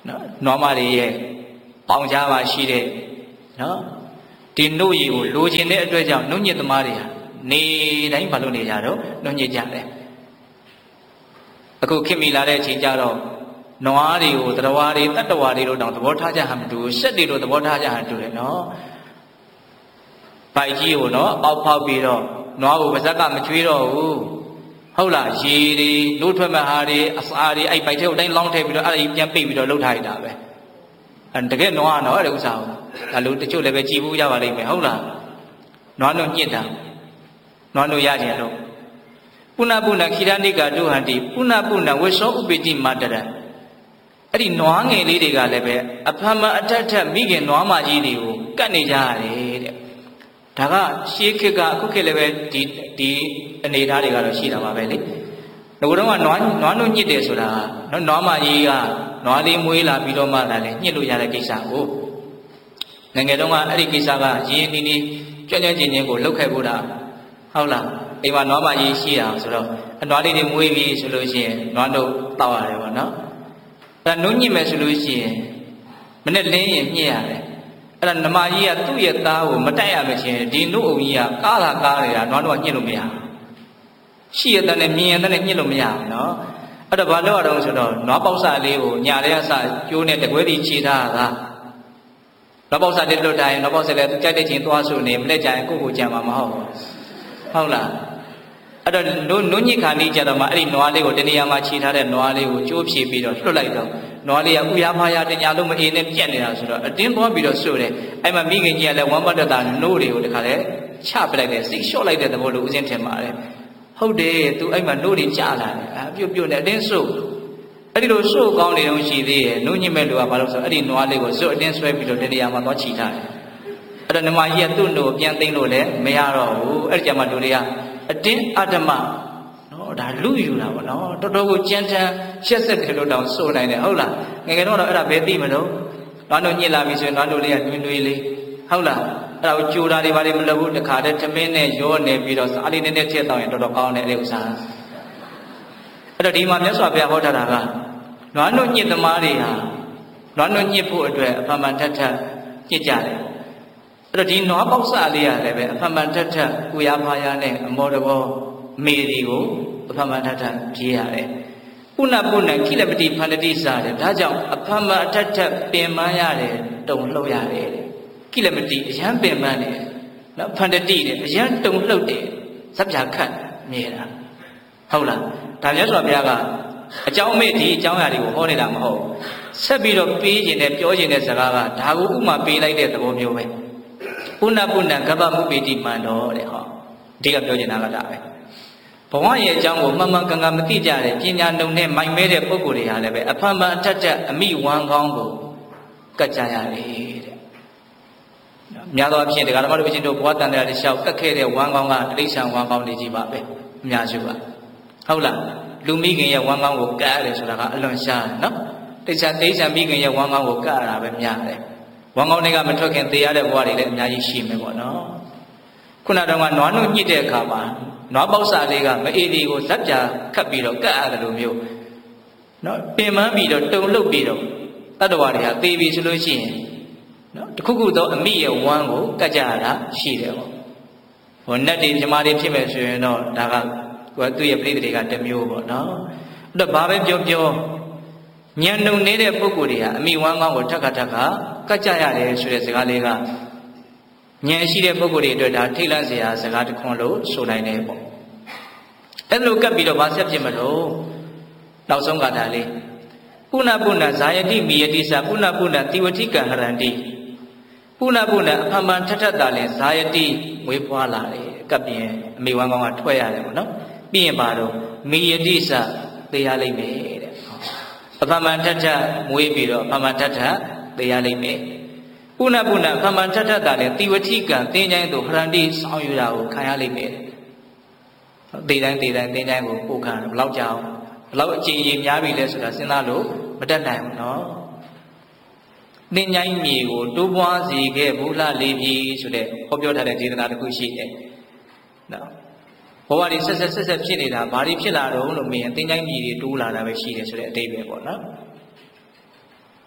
နော်နွားမတွေရဲ့ပေါင်ကြားပါရှိတဲ့နော်ဒီနှုတ်ရည်ကိုလိုချင်တဲ့အတွက်ကြောင့်နှုတ်ညစ်သမားတွေဟာနေတိုင်းဘာလို့နေကြတော့နှုတ်ညစ်ကြတယ်အခုခင်မီလာတဲ့အချိန်ကျတော့နွားတွေကိုတရဝါတွေတတ္တဝါတွေတို့တောင်သဘောထားကြဟန်မတူစက်တွေတို့သဘောထားကြဟန်တူတယ်နော်ပိုက်ကြီးကိုနော်အောက်ဖောက်ပြီးတော့နွားကိုပါဇက်ကမချွေးတော့ဘူးဟုတ်လားရေတွေလို့ထွက်မဲ့ဟာတွေအစာတွေအဲ့ပိုက်ထဲကိုတိုင်းလောင်းထည့်ပြီးတော့အဲ့ဒါကြီးပြန်ပိတ်ပြီးတော့လှုပ်ထားရတာပဲအဲတကယ်နွားနော်အဲ့ဒီဥစ္စာကိုဒါလို့တချို့လည်းပဲကြည်ဘူးရပါလိမ့်မယ်ဟုတ်လားနွားတို့ညစ်တာနွားတို့ရကြလို့ပုဏ္ဏပုဏ္ဏခိရဏိကာဒုဟန္တိပုဏ္ဏပုဏ္ဏဝေသောဥပိတိမတရအဲ့ဒီနွားငယ်လေးတွေကလည်းပဲအဖမ်းမအထက်ထက်မိခင်နွားမကြီးတွေကိုကတ်နေကြရတယ်တဲ့ဒါကရှေးခေတ်ကအခုခေတ်လည်းပဲဒီဒီအနေအထားတွေကတော့ရှိတာပါပဲလေငိုတော့ကနွားနွားတို့ညစ်တယ်ဆိုတာနော်နွားမကြီးကနွားလေးမွေးလာပြီးတော့မှလည်းညှစ်လို့ရတဲ့ကိစ္စကိုငငယ်တုန်းကအဲ့ဒီကိစ္စကရင်းနှီးနှီးကြွကြွချင်းချင်းကိုလှုပ်ခဲ့ဖို့တာဟုတ်လားအိမ်မှာနွားမကြီးရှိတာဆိုတော့အနွားလေးတွေမွေးပြီးဆိုလို့ရှိရင်နွားတို့တောက်ရတယ်ပေါ့နော်ဒါနှုတ်ညစ်မယ်ဆိုလို့ရှိရင်မနဲ့လင်းရင်ညှစ်ရတယ်အဲ့ဒါနမကြီးကသူ့ရဲ့သားကိုမတိုက်ရမချင်းဒီနှုတ်အုံကြီးကကားတာကားနေတာနွားတို့ကညှစ်လို့မရရှိရတဲ့နဲ့မြင်ရတဲ့နဲ့ညှစ်လို့မရဘူးနော်အဲ့တော့ဘာလို့ရတော့ဆိုတော့နွားပေါက်စလေးကိုညာလေးအစကျိုးနဲ့တကွဲတီခြေထားတာနွားပေါက်စလေးလွတ်တိုင်းနွားပေါက်စလေးကြိုက်တဲ့ချင်းသွားဆိုနေမနဲ့ကြရင်ကိုယ့်ကိုကြံမှာမဟုတ်ဘူးဟုတ်လားအဲ့တော့နုညစ်ခါနီးကြတော့မှအဲ့ဒီနွားလေးကိုတနေရာမှာခြေထားတဲ့နွားလေးကိုကျိုးဖြေပြီးတော့လွတ်လိုက်တော့နွားလေးကဥရဖားရတညာလုံးမအေးနဲ့ပြက်နေတာဆိုတော့အတင်းသွားပြီးတော့ဆိုတယ်အဲ့မှာမိခင်ကြီးကလည်းဝမ်းပတ်တတာနို့တွေကိုတခါလဲချပလိုက်တယ်စိတ်လျှော့လိုက်တဲ့သဘောလိုဦးစင်းထင်ပါတယ်ဟုတ်တယ်သူအဲ့မှာနို့တွေကြလာတယ်အပြုတ်ပြုတ်နဲ့အတင်းဆိုအဲ့ဒီလိုဆိုကောင်းနေတော့ရှိသေးရဲ့နုညစ်မဲ့လူကဘာလို့ဆိုအဲ့ဒီနွားလေးကိုစွတ်အတင်းဆွဲပြီးတော့တနေရာမှာသွားချီထားတယ်အဲ့တော့နမကြီးကသူ့နို့ပြန်သိမ့်လို့လည်းမရတော့ဘူးအဲ့ဒီကြမှာလူတွေကအတင်းအဓမ္မနော်ဒါလူယူတာပေါ့နော်တော်တော်ကိုကြမ်းတမ်းရှက်ဆက်တယ်လို့တောင်ဆိုနိုင်တယ်ဟုတ်လားငယ်ငယ်တော့အဲ့ဒါဘယ်သိမလို့နွားတို့ညစ်လာပြီဆိုရင်နွားတို့လေးကတွင်တွင်လေးဟုတ်လားအဲ့ဒါကိုကြိုတာတွေဘာတွေမလုပ်ဘူးတခါတည်းထမင်းနဲ့ရောနေပြီးတော့စားလေးနည်းနည်းထည့်တော့ရင်တော်တော်ကောင်းတယ်အဲ့ဒီဥစ္စာအဲ့တော့ဒီမှာမြတ်စွာဘုရားဟောထားတာကနွားတို့ညစ်သမားတွေဟာနွားတို့ညစ်ဖို့အတွက်အဖန်ဖန်ထက်ထက်ညစ်ကြတယ်အဲ့တော့ဒီနွားပေါက်စလေးရလည်းပဲအဖန်ဖန်ထက်ထက်ကိုရဖားရနဲ့အမောတဘောမေဒီကိုအဖန်ဖန်ထက်ထက်ပြေးရတယ်ပုဏ္ဏပုဏ္ဏခိလပတိဖန္တတိစားတယ်ဒါကြောင့်အဖန်ဖန်အထက်ထက်ပင်ပန်းရတယ်တုံလှုပ်ရတယ်ကိလမတိအရန်ပင်ပန်းတယ်နော်ဖန္တတိတယ်အရန်တုံလှုပ်တယ်ဇပ်ပြာခတ်မြဲတာဟုတ်လားဒါမြတ်စွာဘုရားကအကြောင်းမဲ့ဒီအကြောင်းအရာတွေကိုဟောနေတာမဟုတ်ဆက်ပြီးတော့ပေးခြင်းနဲ့ပြောခြင်းတဲ့စကားကဒါကိုဥမာပေးလိုက်တဲ့သဘောမျိုးပဲပုဏ္ဏပုဏ္ဏကပ္ပမုပိတိမန္တောတဲ့ဟောအဓိကပြောချင်တာကဒါပဲဘဝရဲ့အကြောင်းကိုမှန်မှန်ကန်ကန်မသိကြတဲ့ပညာနှုံနဲ့မိုင်မဲတဲ့ပုဂ္ဂိုလ်တွေဟာလည်းပဲအဖန်ဖန်အထက်ထက်အမိဝမ်းကောင်းကိုကတ်ကြရတယ်တဲ့များသောအားဖြင့်တရားဓမ္မတို့ချင်းတို့ဘဝတန်တရားတွေလျှောက်ကတ်ခဲ့တဲ့ဝမ်းကောင်းကတိဋ္ဌံဝမ်းကောင်းနေကြီးပါပဲအများစုကဟုတ်လားလူမိခင်ရဲ့ဝမ်းကောင်းကိုကတ်ရတယ်ဆိုတာကအလွန်ရှားတယ်နော်တိဋ္ဌံတိဋ္ဌံမိခင်ရဲ့ဝမ်းကောင်းကိုကတ်ရတာပဲများတယ်ဝမ်းကောင်းတွေကမထွက်ခင်သေရတဲ့ဘဝတွေလည်းအများကြီးရှိမယ်ပေါ့နော်ခုနကတော့နွားနှုတ်ညှစ်တဲ့အခါမှာနွားပေါက်စာလေးကမအေးဒီကိုဇက်ပြာခတ်ပြီးတော့ကတ်ရတယ်လို့မျိုးနော်ပင်ပန်းပြီးတော့တုံလှုပ်ပြီးတော့တတ္တဝါတွေဟာသေပြီဆိုလို့ရှိရင်နော်တခုခုသောအမိရဲ့ဝမ်းကိုကတ်ကြရတာရှိတယ်ပေါ့ဟိုနတ်တွေမြမာတွေဖြစ်မဲ့ဆိုရင်တော့ဒါကကိုယ်သူ့ရဲ့ပြိတ္တိတွေကတစ်မျိုးပေါ့နော်အဲ့တော့ဘာပဲပြောပြောညံနှုံနေတဲ့ပုဂ္ဂိုလ်တွေဟာအမိဝမ်းကောင်းကိုထက်ခါထက်ခါကတ်ကြရတယ်ဆိုတဲ့စကားလေးကဉာဏ်ရှိတဲ့ပုဂ္ဂိုလ်တွေအတွက်ဒါထိတ်လန့်စရာစကားတစ်ခွန်းလို့ဆိုနိုင်တယ်ပေါ့အဲ့လိုကပ်ပြီးတော့ဘာဆက်ဖြစ်မလို့နောက်ဆုံးကတာလေးပုဏ္ဏပုဏ္ဏဇာယတိမိယတိသပုဏ္ဏပုဏ္ဏတိဝတိကံဟရန္တိပုဏ္ဏပုဏ္ဏအမှန်ထထတာလဲဇာယတိဝေးဖွာလာတယ်ကပ်ပြင်အမိဝမ်းကောင်းကထွက်ရတယ်ပေါ့နော်ပြီးရင်ပါတော့မိယတိသသေရလိမ့်မယ်တဲ့အမှန်ထထမွေးပြီးတော့အမှန်ထထသေရလိမ့်မယ်ပုဏ္ဏပုဏ္ဏအမှန်ထထတာလဲတိဝတိကံသင်္ချိုင်းသို့ဟရန္တိဆောင်ယူတာကိုခံရလိမ့်မယ်သေတိုင်းသေတိုင်းသင်္ချိုင်းကိုပို့ခံဘယ်လောက်ကြောင်ဘယ်လောက်အချိန်ကြီးများပြီလဲဆိုတာစဉ်းစားလို့မတတ်နိုင်ဘူးနော်သင်္ချိုင်းမြေကိုတိုးပွားစေခဲ့ဘူးလားလေးပြီဆိုတဲ့ဟောပြောထားတဲ့ဒေသနာတစ်ခုရှိတယ်နော်ဘဝတွေဆက်ဆက်ဆက်ဆက်ဖြစ်နေတာဘာတွေဖြစ်လာတော့လို့မေးရင်သင်္ချိုင်းမြေတွေတိုးလာတာပဲရှိတယ်ဆိုတဲ့အတိတ်ပဲပေါ့နော်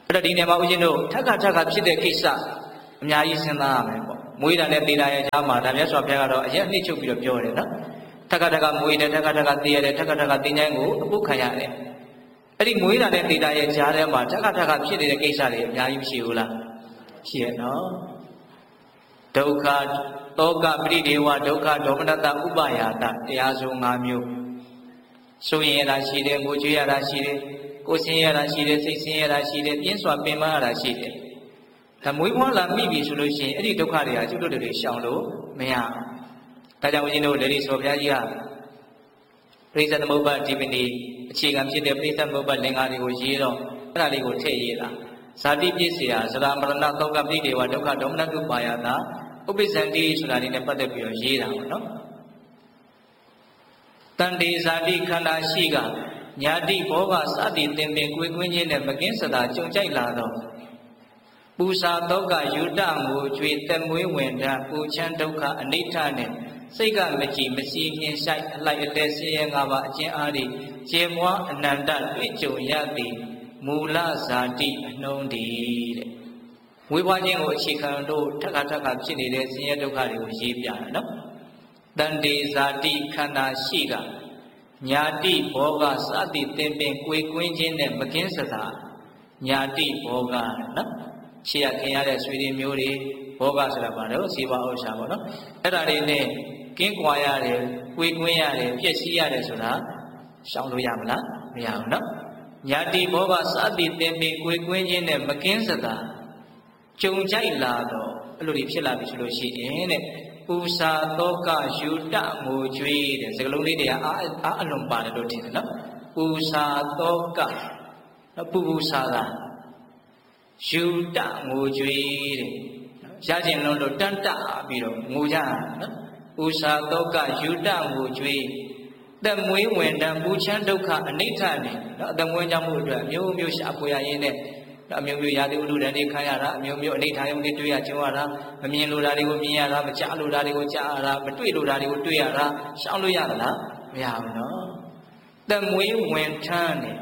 အဲ့တော့ဒီနေရာမှာဦးဇင်းတို့ထက်ကထက်ကဖြစ်တဲ့ကိစ္စအများကြီးစဉ်းစားရမယ်ပေါ့မွေးတာနဲ့သေတာရဲ့ကြားမှာဒါမြတ်စွာဘုရားကတော့အရင်နှိမ့်ချုပ်ပြီးတော့ပြောတယ်နော်ထက်ကထက်ကမွေးတယ်ထက်ကထက်ကသေရတယ်ထက်ကထက်ကသင်္ချိုင်းကိုအပုတ်ခံရတယ်အဲ့ဒီမွေးတာနဲ့သေတာရဲ့ကြားထဲမှာထက်ကထက်ကဖြစ်နေတဲ့ကိစ္စတွေအများကြီးမရှိဘူးလားရှိရနော်ဒုက္ခတောကပရိဒေဝဒုက္ခဒေါမနတဥပယာတတရားစုံ၅မျိုးဆိုရင်ရတာရှိတယ်ငိုကြွေးရတာရှိတယ်ကိုယ်ဆင်းရတာရှိတယ်စိတ်ဆင်းရတာရှိတယ်ပြင်းစွာပင်ပန်းရတာရှိတယ်ဒါမွေးဖွားလာမိပြီဆိုလို့ရှိရင်အဲ့ဒီဒုက္ခတွေကကျွတ်တို့တွေရှောင်လို့မရဘူးဒါကြောင့်ဦးဇင်းတို့လေဒီဆိုဘုရားကြီးကပရိစ္ဆေသမုပ္ပါဒီပနိအခြေခံဖြစ်တဲ့ပရိစ္ဆေသမုပ္ပါလင်္ကာတွေကိုရေးတော့အဲ့ဒါလေးကိုထည့်ရေးတာဇာတိပြည့်စရာသရမရဏသောကပိဒေဝဒုက္ခဒေါမနတုပါယတာဥပိ္ပဇန္တိဆိုတာလေးနဲ့ပတ်သက်ပြီးတော့ရေးတာပေါ့နော်တန်တေဇာတိခန္ဓာရှိကညာတိဘောဂစသည်သင်ပင်ကိုယ်ကွင်းချင်းနဲ့မကင်းစတာကြုံကြိုက်လာတော့ပူစာသောကယူတငိုကြွေတက်မွေးဝင်တာပူချမ်းဒုက္ခအနိဋ္ဌနဲ့စိတ်ကမကြည်မစီငင်ဆိုင်အလိုက်အတဲဆင်းရဲငါးပါးအကျဉ်းအားဖြင့်ကျေမွားအနန္တတွေ့ကြုံရသည်မူလဇာတိအနှုံးတည်းတဲ့ဝေဘွားခြင်းကိုအခြေခံလို့ထက်ခါထက်ခါဖြစ်နေတဲ့ဆင်းရဲဒုက္ခတွေကိုရေးပြတာနော်တန်တေဇာတိခန္ဓာရှိကညာတိဘောဂစသည်သင်ပင်ကိုယ်ကွင်းချင်းနဲ့မကင်းစတာညာတိဘောဂနော်ရှေ့ရခင်ရတဲ့ဆွေတွေမျိုးတွေဘောဂဆိုတာဘာလို့စေပါဥစ္စာပေါ့နော်အဲ့ဒါတွေနဲ့ကင်းကွာရတယ်ကိုယ်ကွင်းရတယ်ပြည့်စည်ရတယ်ဆိုတာရှောင်လို့ရမလားမရဘူးနော်ညာတိဘောဂစသည်သင်ပင်ကိုယ်ကွင်းချင်းနဲ့မကင်းစတာကြုံကြိုက်လာတော့အဲ့လိုတွေဖြစ်လာပြီဆိုလို့ရှိရင်တဲ့ပူစာသောကယူတငိုကြွေးတဲ့စကလုံးလေးတွေကအာအာအလွန်ပါတယ်လို့ထင်တယ်နော်ပူစာသောကပူပူစာတာယူတငိုကြွေးတဲ့ရကျင်လုံးလို့တန်တပြီးတော့ငိုကြနော်ပူစာသောကယူတငိုကြွေးသက်မွေးဝင်တံပူချမ်းဒုက္ခအနိဋ္ဌနဲ့နော်အသက်မွေးကြောင့်မှုအတွက်မျိုးမျိုးရှာဖွေရရင်းနဲ့အမျိုးမျိုးရာသီဥတုတန်တွေခံရတာအမျိုးမျိုးအနိဋ္ဌာယုံတွေတွေ့ရကြုံရတာမမြင်လိုတာတွေကိုမြင်ရတာမကြားလိုတာတွေကိုကြားရတာမတွေ့လိုတာတွေကိုတွေ့ရတာရှောင်လို့ရသလားမရဘူးနော်သက်မွေးဝင်ထမ်းနဲ့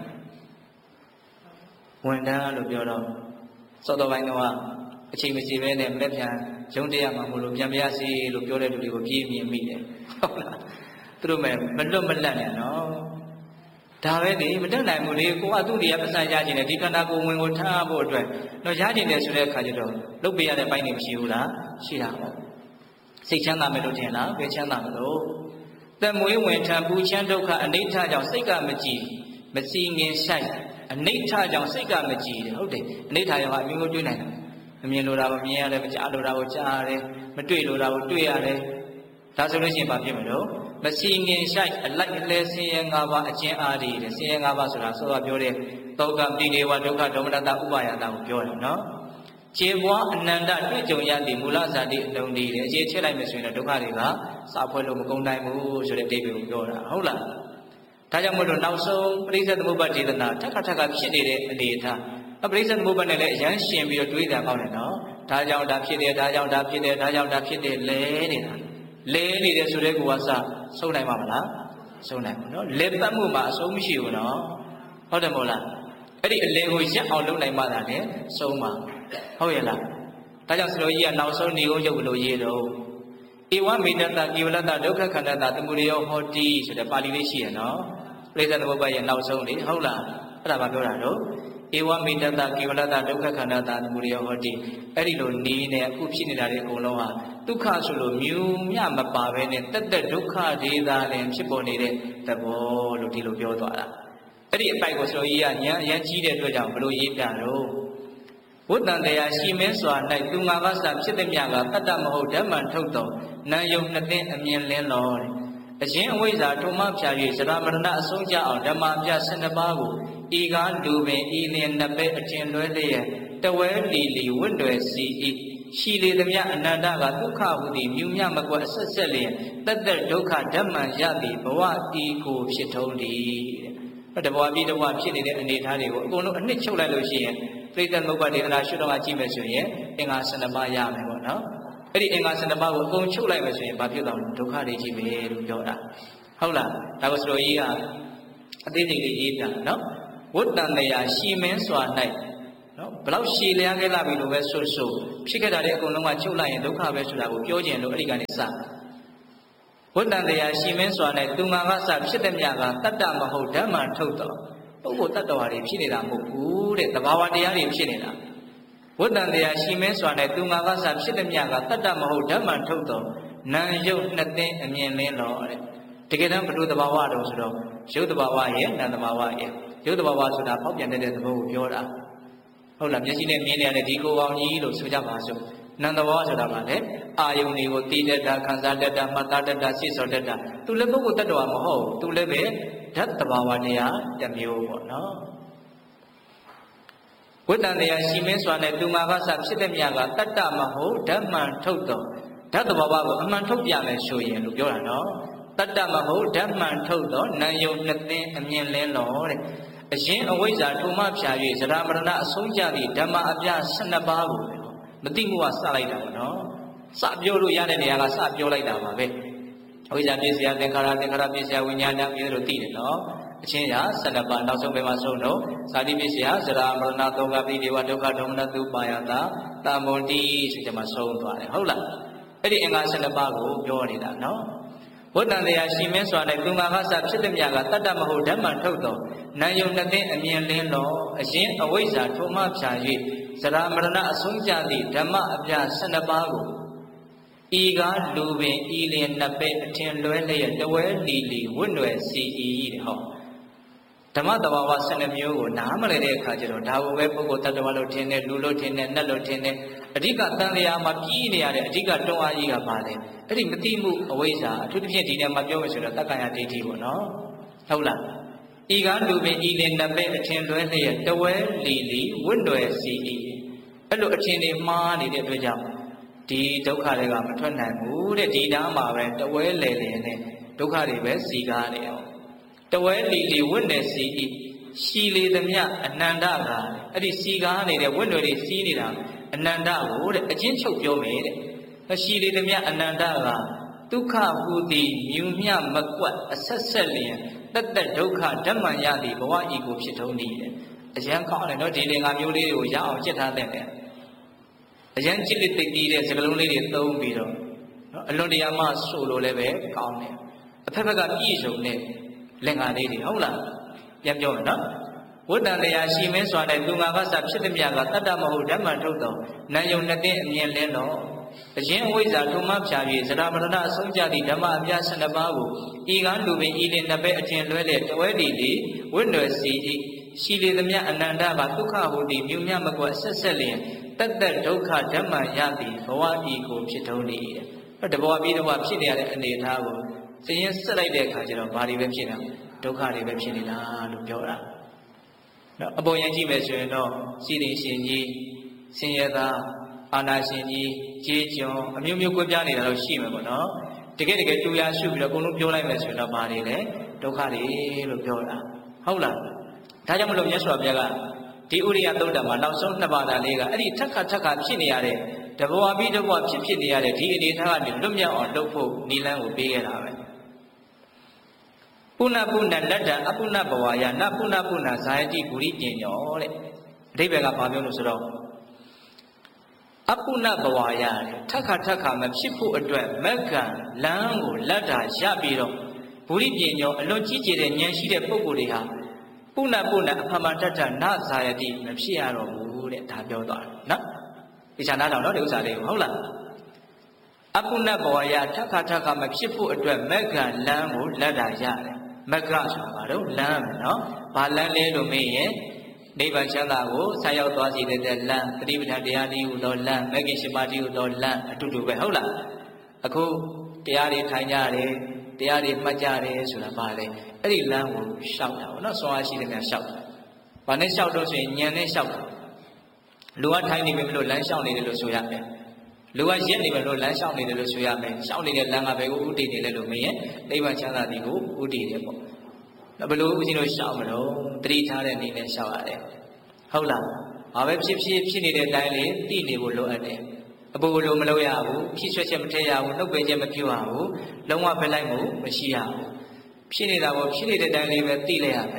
ဝင်ထမ်းလို့ပြောတော့စောတော်ပိုင်းတော့အချိန်မရှိဘဲနဲ့မက်ပြန်ရုံးတရားမှမလို့ပြန်ပြရစီလို့ပြောတဲ့လူတွေကိုပြေးမြင်မိတယ်ဟုတ်လားသူတို့မဲ့မလွတ်မလပ်နဲ့နော်ဒါပဲလေမတက်နိုင်ဘူးလေကိုကသူ့တရားပတ်စံရခြင်းနဲ့ဒီခန္ဓာကိုယ်ဝင်ကိုထားဖို့အတွက်တော့ရခြင်းနဲ့ဆိုတဲ့အခါကျတော့လုပ်ပေးရတဲ့ပိုင်းတွေမရှိဘူးလားရှိတာပေါ့စိတ်ချမ်းသာမယ်လို့ထင်လားဘယ်ချမ်းသာမလို့သက်မွေးဝင်ထံပူချမ်းဒုက္ခအနိဋ္ဌကြောင့်စိတ်ကမကြည်မစီငင်ဆိုင်အနိဋ္ဌကြောင့်စိတ်ကမကြည်တယ်ဟုတ်တယ်အနိဋ္ဌရောအမျိုးမျိုးတွေ့နိုင်တယ်မမြင်လိုတာကိုမြင်ရတယ်မကြားလိုတာကိုကြားရတယ်မတွေ့လိုတာကိုတွေ့ရတယ်ဒါဆိုလို့ရှိရင်ဘာဖြစ်မလို့မစီငင်ဆိုင်အလိုက်အလဲဆင်းရဲ၅ပါးအကျဉ်းအားတွေတဲ့ဆင်းရဲ၅ပါးဆိုတာစောစောပြောတဲ့တောကပိဒေဝဒုက္ခဒေါမနတဥပါယတာကိုပြောတယ်နော်ကျေပွားအနန္တတွေ့ကြုံရသည့်မူလဇာတိအလုံးလေးတဲ့အခြေချက်လိုက်မယ်ဆိုရင်တော့ဒုက္ခတွေကစာဖွဲ့လို့မကုန်နိုင်ဘူးဆိုတဲ့အဓိပ္ပာယ်ကိုပြောတာဟုတ်လားဒါကြောင့်မို့လို့နောက်ဆုံးပရိစ္ဆေသမုပ္ပါဒေသနာထက်ခါထက်ခါဖြစ်နေတဲ့အနေအထားပရိစ္ဆေသမုပ္ပါနဲ့လည်းအရန်ရှင်ပြီးတော့တွေးတာကောင်းတယ်နော်ဒါကြောင့်ဒါဖြစ်တယ်ဒါကြောင့်ဒါဖြစ်တယ်ဒါကြောင့်ဒါဖြစ်တယ်လဲနေတာလဲနေတယ်ဆိုတဲ့ကူကစဆုံးနိုင်ပါမလားဆုံးနိုင်ပါနော်လဲပတ်မှုမှာအဆုံးမရှိဘူးနော်ဟုတ်တယ်မို့လားအဲ့ဒီအလဲကိုရက်အောင်လုပ်နိုင်မှသာလေဆုံးမှာဟုတ်ရဲ့လားဒါကြောင့်စလိုကြီးကနောက်ဆုံးနေဦးရုပ်ဘလို့ရေးတော့ဧဝမေတ္တကိဝလတ္တဒုက္ခခန္ဓာသမုဒယောဟောတိဆိုတဲ့ပါဠိလေးရှိရနော်ပရိစ္ဆေသမုပ္ပါရဲ့နောက်ဆုံးလေဟုတ်လားအဲ့ဒါဘာပြောတာတော့ဧဝမေတ္တကိဝလတ္တဒုက္ခခန္ဓာသမုဒယောဟောတိအဲ့ဒီလိုနေနဲ့အခုဖြစ်နေတာတွေအကုန်လုံးဟာဒုက္ခဆိုလို့မြူမြမပါပဲနဲ့တက်တက်ဒုက္ခဒေသာလည်းဖြစ်ပေါ်နေတဲ့သဘောလို့ဒီလိုပြောသွားတာအဲ့ဒီအပိုက်ကိုဆိုကြီးကညာအရင်ကြီးတဲ့အတွက်ကြောင့်ဘလို့ရေးပြတော့ဝတ္တန်တရားရှိမင်းစွာ၌သူငါးပါးစာဖြစ်သည်မြကတတ္တမဟုတ်ဓမ္မံထုတ်တော်နာယုံနှစ်သိန်းအမြင်လင်းတော်တဲ့အရှင်အဝိဇ္ဇာထုံမဖြာ၍ဇရာမရဏအဆုံးကြအောင်ဓမ္မပြဆယ်နှစ်ပါးကိုဤကားလူပင်ဤလျင်နှစ်ပဲအကျဉ်လွဲလျက်တဝဲလီလီဝင့်တွယ်စီဤရှိလေသမျှအနန္တကဒုက္ခဟုသည်မြူမြမကွက်အဆက်ဆက်လျင်တသက်ဒုက္ခဓမ္မံရသည်ဘဝတီကိုဖြစ်ထုံးသည်တဲ့တဘဝပြီးတဘဝဖြစ်နေတဲ့အနေအထားတွေကိုအကုန်လုံးအနှစ်ချုပ်လိုက်လို့ရှိရင်ပြိဿမုပ္ပါဒေသနာရှုတော့ကြည့်မယ်ဆိုရင်အင်္ဂါဆယ်နှစ်ပါးရမယ်ပေါ့နော်အဲ့ဒီအင်္ဂါဆယ်နှစ်ပါးကိုအကုန်ချုပ်လိုက်မယ်ဆိုရင်ဘာဖြစ်တော့ဒုက္ခတွေကြီးပဲလို့ပြောတာဟုတ်လားဒါကိုဆိုလိုကြီးကအသေးစိတ်လေးရေးပြနော်ဝတ္တန်တရားရှိမင်းစွာ၌နော်ဘလောက်ရှည်လျားခဲ့လာပြီလို့ပဲဆိုဆိုဖြစ်ခဲ့တာတဲ့အကုန်လုံးကချုပ်လိုက်ရင်ဒုက္ခပဲဆိုတာကိုပြောခြင်းလို့အဲ့ဒီကနေစဝတ္တန်တရားရှင်မင်းစွာနဲ့သူငါကစဖြစ်တဲ့မြတ်ကတတ္တမဟုတ်ဓမ္မထုတ်တော်ပုဂ္ဂိုလ်တတ္တဝါတွေဖြစ်နေတာမဟုတ်ဘူးတဲ့သဘာဝတရားတွေဖြစ်နေတာဝတ္တန်တရားရှင်မင်းစွာနဲ့သူငါကစဖြစ်တဲ့မြတ်ကတတ္တမဟုတ်ဓမ္မထုတ်တော်နာယုတ်နှစ်သိန်းအမြင်လင်းတော်တဲ့တကယ်တမ်းဘုဒ္ဓသဘာဝတော်ဆိုတော့ရုပ်သဘာဝရဲ့နာမ်သဘာဝရဲ့ရုပ်သဘာဝဆိုတာပေါက်ပြန်တဲ့သဘောကိုပြောတာဟုတ်လားမျက်စိနဲ့မြင်နေရတဲ့ဒီကိုယ်ပေါင်းကြီးလို့ဆိုကြပါစို့နန္တဘောဆိုတာကလည်းအာယုန်တွေကိုသိတတ်တာခံစားတတ်တာမှတ်သားတတ်တာစိတ်ဆော်တတ်တာသူလည်းပုဂ္ဂိုလ်တ attva မဟုတ်သူလည်းပဲဓာတ်သဘာဝတရားတစ်မျိုးပေါ့နော်ဝိတ္တန်တရားရှိမင်းစွာနဲ့သူငါကစဖြစ်တဲ့မြတ်ကတတ္တမဟုတ်ဓမ္မံထုတ်တော်ဓာတ်သဘာဝကိုအမှန်ထုတ်ပြမယ်ဆိုရင်လို့ပြောတာနော်တတ္တမဟုတ်ဓမ္မံထုတ်တော်နာယုန်နှစ်သိန်းအမြင်လင်းတော်တဲ့အရင်အဝိဇ္ဇာထုံမဖြာ၍ဇရာမရဏအဆုံးကြသည့်ဓမ္မအပြဆယ်နှစ်ပါးကိုမသိမှုကစလိုက်တာပေါ့နော်စပြောလို့ရတဲ့နေရာကစပြောလိုက်တာပါပဲအဝိဇ္ဇာပြည့်စရာသင်္ခါရသင်္ခါရပြည့်စရာဝိညာဏပြည့်လို့သိတယ်နော်အချင်းရာဆယ်နှစ်ပါးနောက်ဆုံးပဲမှာဆုံးတော့ဇာတိပြည့်စရာဇရာမရဏသုံးပါးပြီးဒီဝဒုက္ခဒေါမနတုပါယတာတာမွန်တိဆိုကြမှာဆုံးသွားတယ်ဟုတ်လားအဲ့ဒီအင်္ဂါဆယ်နှစ်ပါးကိုပြောနေတာနော်ဝတ္တန်တရားရှင်မင်းစွာနဲ့သူငါကစဖြစ်တဲ့မြတ်ကတတ္တမဟုတ်ဓမ္မံထုတ်တော်နာယုံနှစ်သိန်းအမြင်လင်းတော်အရင်အဝိဇ္ဇာထုံမဖြာ၍ဇရာမရဏအဆုံးကြသည့်ဓမ္မအပြဆယ်နှစ်ပါးကိုဤကားလူပင်ဤလင်နှစ်ပဲ့အထင်လွဲလျက်တဝဲလီလီဝွတ်နွယ်စီဤတဲ့ဟောဓမ္မတဘာဝဆယ်နှစ်မျိုးကိုနားမလည်တဲ့အခါကျတော့ဒါကိုပဲပုဂ္ဂိုလ်တ attva လို့ထင်တယ်လူလို့ထင်တယ်နတ်လို့ထင်တယ်အဓိကတန်လျာမှာပြီးနေရတဲ့အဓိကတွန်းအားကြီးကပါလေအဲ့ဒီမတိမှုအဝိဇ္ဇာအထူးသဖြင့်ဒီနေရာမှာပြောမယ်ဆိုတော့တက္ကရာဒိဋ္ဌိပေါ့နော်ဟုတ်လားဤကားလူပင်ဤလင်နှစ်ပဲ့အထင်လွဲလျက်တဝဲလီလီဝွတ်နွယ်စီဤအဲ့လိုအထင်တွေမှားနေတဲ့အတွက်ကြောင့်ဒီဒုက္ခတွေကမထွက်နိုင်ဘူးတဲ့ဒီနားမှာပဲတဝဲလေလေနဲ့ဒုက္ခတွေပဲစီကားနေအောင်တဝဲလီလီဝွတ်နွယ်စီဤရှိလေသမျှအနန္တကအဲ့ဒီစီကားနေတဲ့ဝွတ်နွယ်တွေစီးနေတာအနန္တကိုတဲ့အချင်းချုပ်ပြောမယ်တဲ့မရှိလေသမျှအနန္တကဒုက္ခဟူသည်မြူမြမကွက်အဆက်ဆက်လျင်တတ္တဒုက္ခဓမ္မရသည်ဘဝဤကိုဖြစ်ထုံးနေတယ်အရန်ကောင်းတယ်နော်ဒီလင်္ကာမျိုးလေးတွေကိုရအောင်จิตထားတဲ့အရန်จิตလိတိတ်ပြီးတဲ့စကလုံးလေးတွေသုံးပြီးတော့နော်အလွန်တရာမှဆိုလို့လည်းပဲကောင်းတယ်အဖက်ဖက်ကပြည့်စုံတဲ့လင်္ကာလေးတွေဟုတ်လားပြန်ပြောမယ်နော်ဝတ္တန်တရားရှိမင်းစွာနဲ့သူငါကစဖြစ်သည်မြတ်ကတတ္တမဟုတ်ဓမ္မထုတ်တော်နာယုံနှစ်သိန်းအမြင်လင်းတော်အရင်အဝိဇ္ဇာထုံမဖြာ၍ဇရာမရဏအဆုံးကြသည့်ဓမ္မအပြဆယ်နှစ်ပါးကိုဤကားလူပင်ဤလင်နှစ်ပဲ့အထင်လွဲလျက်တဝဲလီလီဝိနွယ်စီဤရှိလေသမျှအနန္တကဒုက္ခဟူသည်မြူမြမကွက်ဆက်ဆက်လျင်တတ္တဒုက္ခဓမ္မရသည်ဘဝဤကိုဖြစ်ထုံးနေတယ်အဲ့တဘဝပြီးတော့ဖြစ်နေရတဲ့အနေအထားကိုစရင်ဆက်လိုက်တဲ့အခါကျတော့ဘာတွေပဲဖြစ်နေတာဒုက္ခတွေပဲဖြစ်နေတာလို့ပြောတာနော်အပေါ်ရင်ကြည့်မယ်ဆိုရင်တော့စီရင်ရှင်ကြီးဆင်းရဲသားအာနာရှင်ကြီးကြေးကျွန်အမျိုးမျိုးကွဲပြားနေတာတော့ရှိမှာပေါ့နော်တကယ်တကယ်တူရရှုပြီးတော့အကုန်လုံးပြောလိုက်မယ်ဆိုရင်တော့ဘာတွေလဲဒုက္ခတွေလို့ပြောတာဟုတ်လားဒါကြောင့်မလို့မြတ်စွာဘုရားကဒီဥရိယသုတ်တံမှာနောက်ဆုံးနှစ်ပါးသားလေးကအဲ့ဒီထက်ခါထက်ခါဖြစ်နေရတဲ့တဘဝပြီးတဘဝဖြစ်ဖြစ်နေရတဲ့ဒီအနေထားကနေလွတ်မြောက်အောင်လုပ်ဖို့နိလန်းကိုပေးခဲ့တာပဲပုဏ္ဏပုဏ္ဏလတ္တအပုဏ္ဏဘဝယနပုဏ္ဏပုဏ္ဏဇာယတိဂုရိပညောတဲ့အဓိပ္ပာယ်ကဘာပြောလို့ဆိုတော့အပုဏ္ဏဘဝယထက်ခါထက်ခါမဖြစ်ဖို့အတွက်မက္ကံလမ်းကိုလတ္တာရပြီးတော့ဂုရိပညောအလွန်ကြီးကျယ်တဲ့ဉာဏ်ရှိတဲ့ပုဂ္ဂိုလ်တွေဟာပုဏ္ဏပုဏ္ဏအဖမတ္တနဇာယတိမဖြစ်ရတော့ဘူးတဲ့ဒါပြောသွားတယ်နော်ဒီခြားနားတော့နော်ဒီဥစ္စာလေးဟုတ်လားအပုဏ္ဏဘဝယထက်ခါထက်ခါမဖြစ်ဖို့အတွက်မက္ကံလမ်းကိုလတ္တာရတယ်မက္ကဆိုတာဘာလို့လမ်းနော်ဘာလမ်းလဲလို့မေးရင်နိဗ္ဗာန်ချမ်းသာကိုဆက်ရောက်သွားစေတဲ့လမ်းတတိပဋ္ဌာန်တရားဒီဟူသောလမ်းမဂ္ဂင်၈ပါးဒီဟူသောလမ်းအတူတူပဲဟုတ်လားအခုတရားတွေထိုင်ကြတယ်တရားတွေမှတ်ကြတယ်ဆိုတာဘာလဲအဲ့ဒီလမ်းကိုရှောက်တာပေါ့နော်ဆွမ်းအားရှိတဲ့များရှောက်တာဘာနဲ့ရှောက်တော့ဆိုရင်ဉာဏ်နဲ့ရှောက်တာလူကထိုင်နေပြီမလို့လမ်းရှောက်နေတယ်လို့ဆိုရမယ်လူကရက်နေပြီလို့လမ်းရှောက်နေတယ်လို့ဆိုရမယ်ရှောက်နေတဲ့လမ်းကဘယ်ကိုဥတည်နေလဲလို့မေးရင်နိဗ္ဗာန်ချမ်းသာသည်ကိုဥတည်တယ်ပေါ့ဘယ်လိုဦးဇင်းတို့ရှောက်မလို့တတိထားတဲ့အနေနဲ့ရှောက်ရတယ်ဟုတ်လားဘာပဲဖြစ်ဖြစ်ဖြစ်နေတဲ့အတိုင်းလေးသိနေဖို့လိုအပ်တယ်အပူလိုမလုပ်ရဘူးဖြစ်ဆွဲချက်မထည့်ရဘူးနှုတ်ပယ်ချက်မပြုရဘူးလုံးဝဖယ်လိုက်မှုမရှိရဘူးဖြစ်နေတာကိုဖြစ်နေတဲ့အတိုင်းလေးပဲသိလိုက်ရမယ်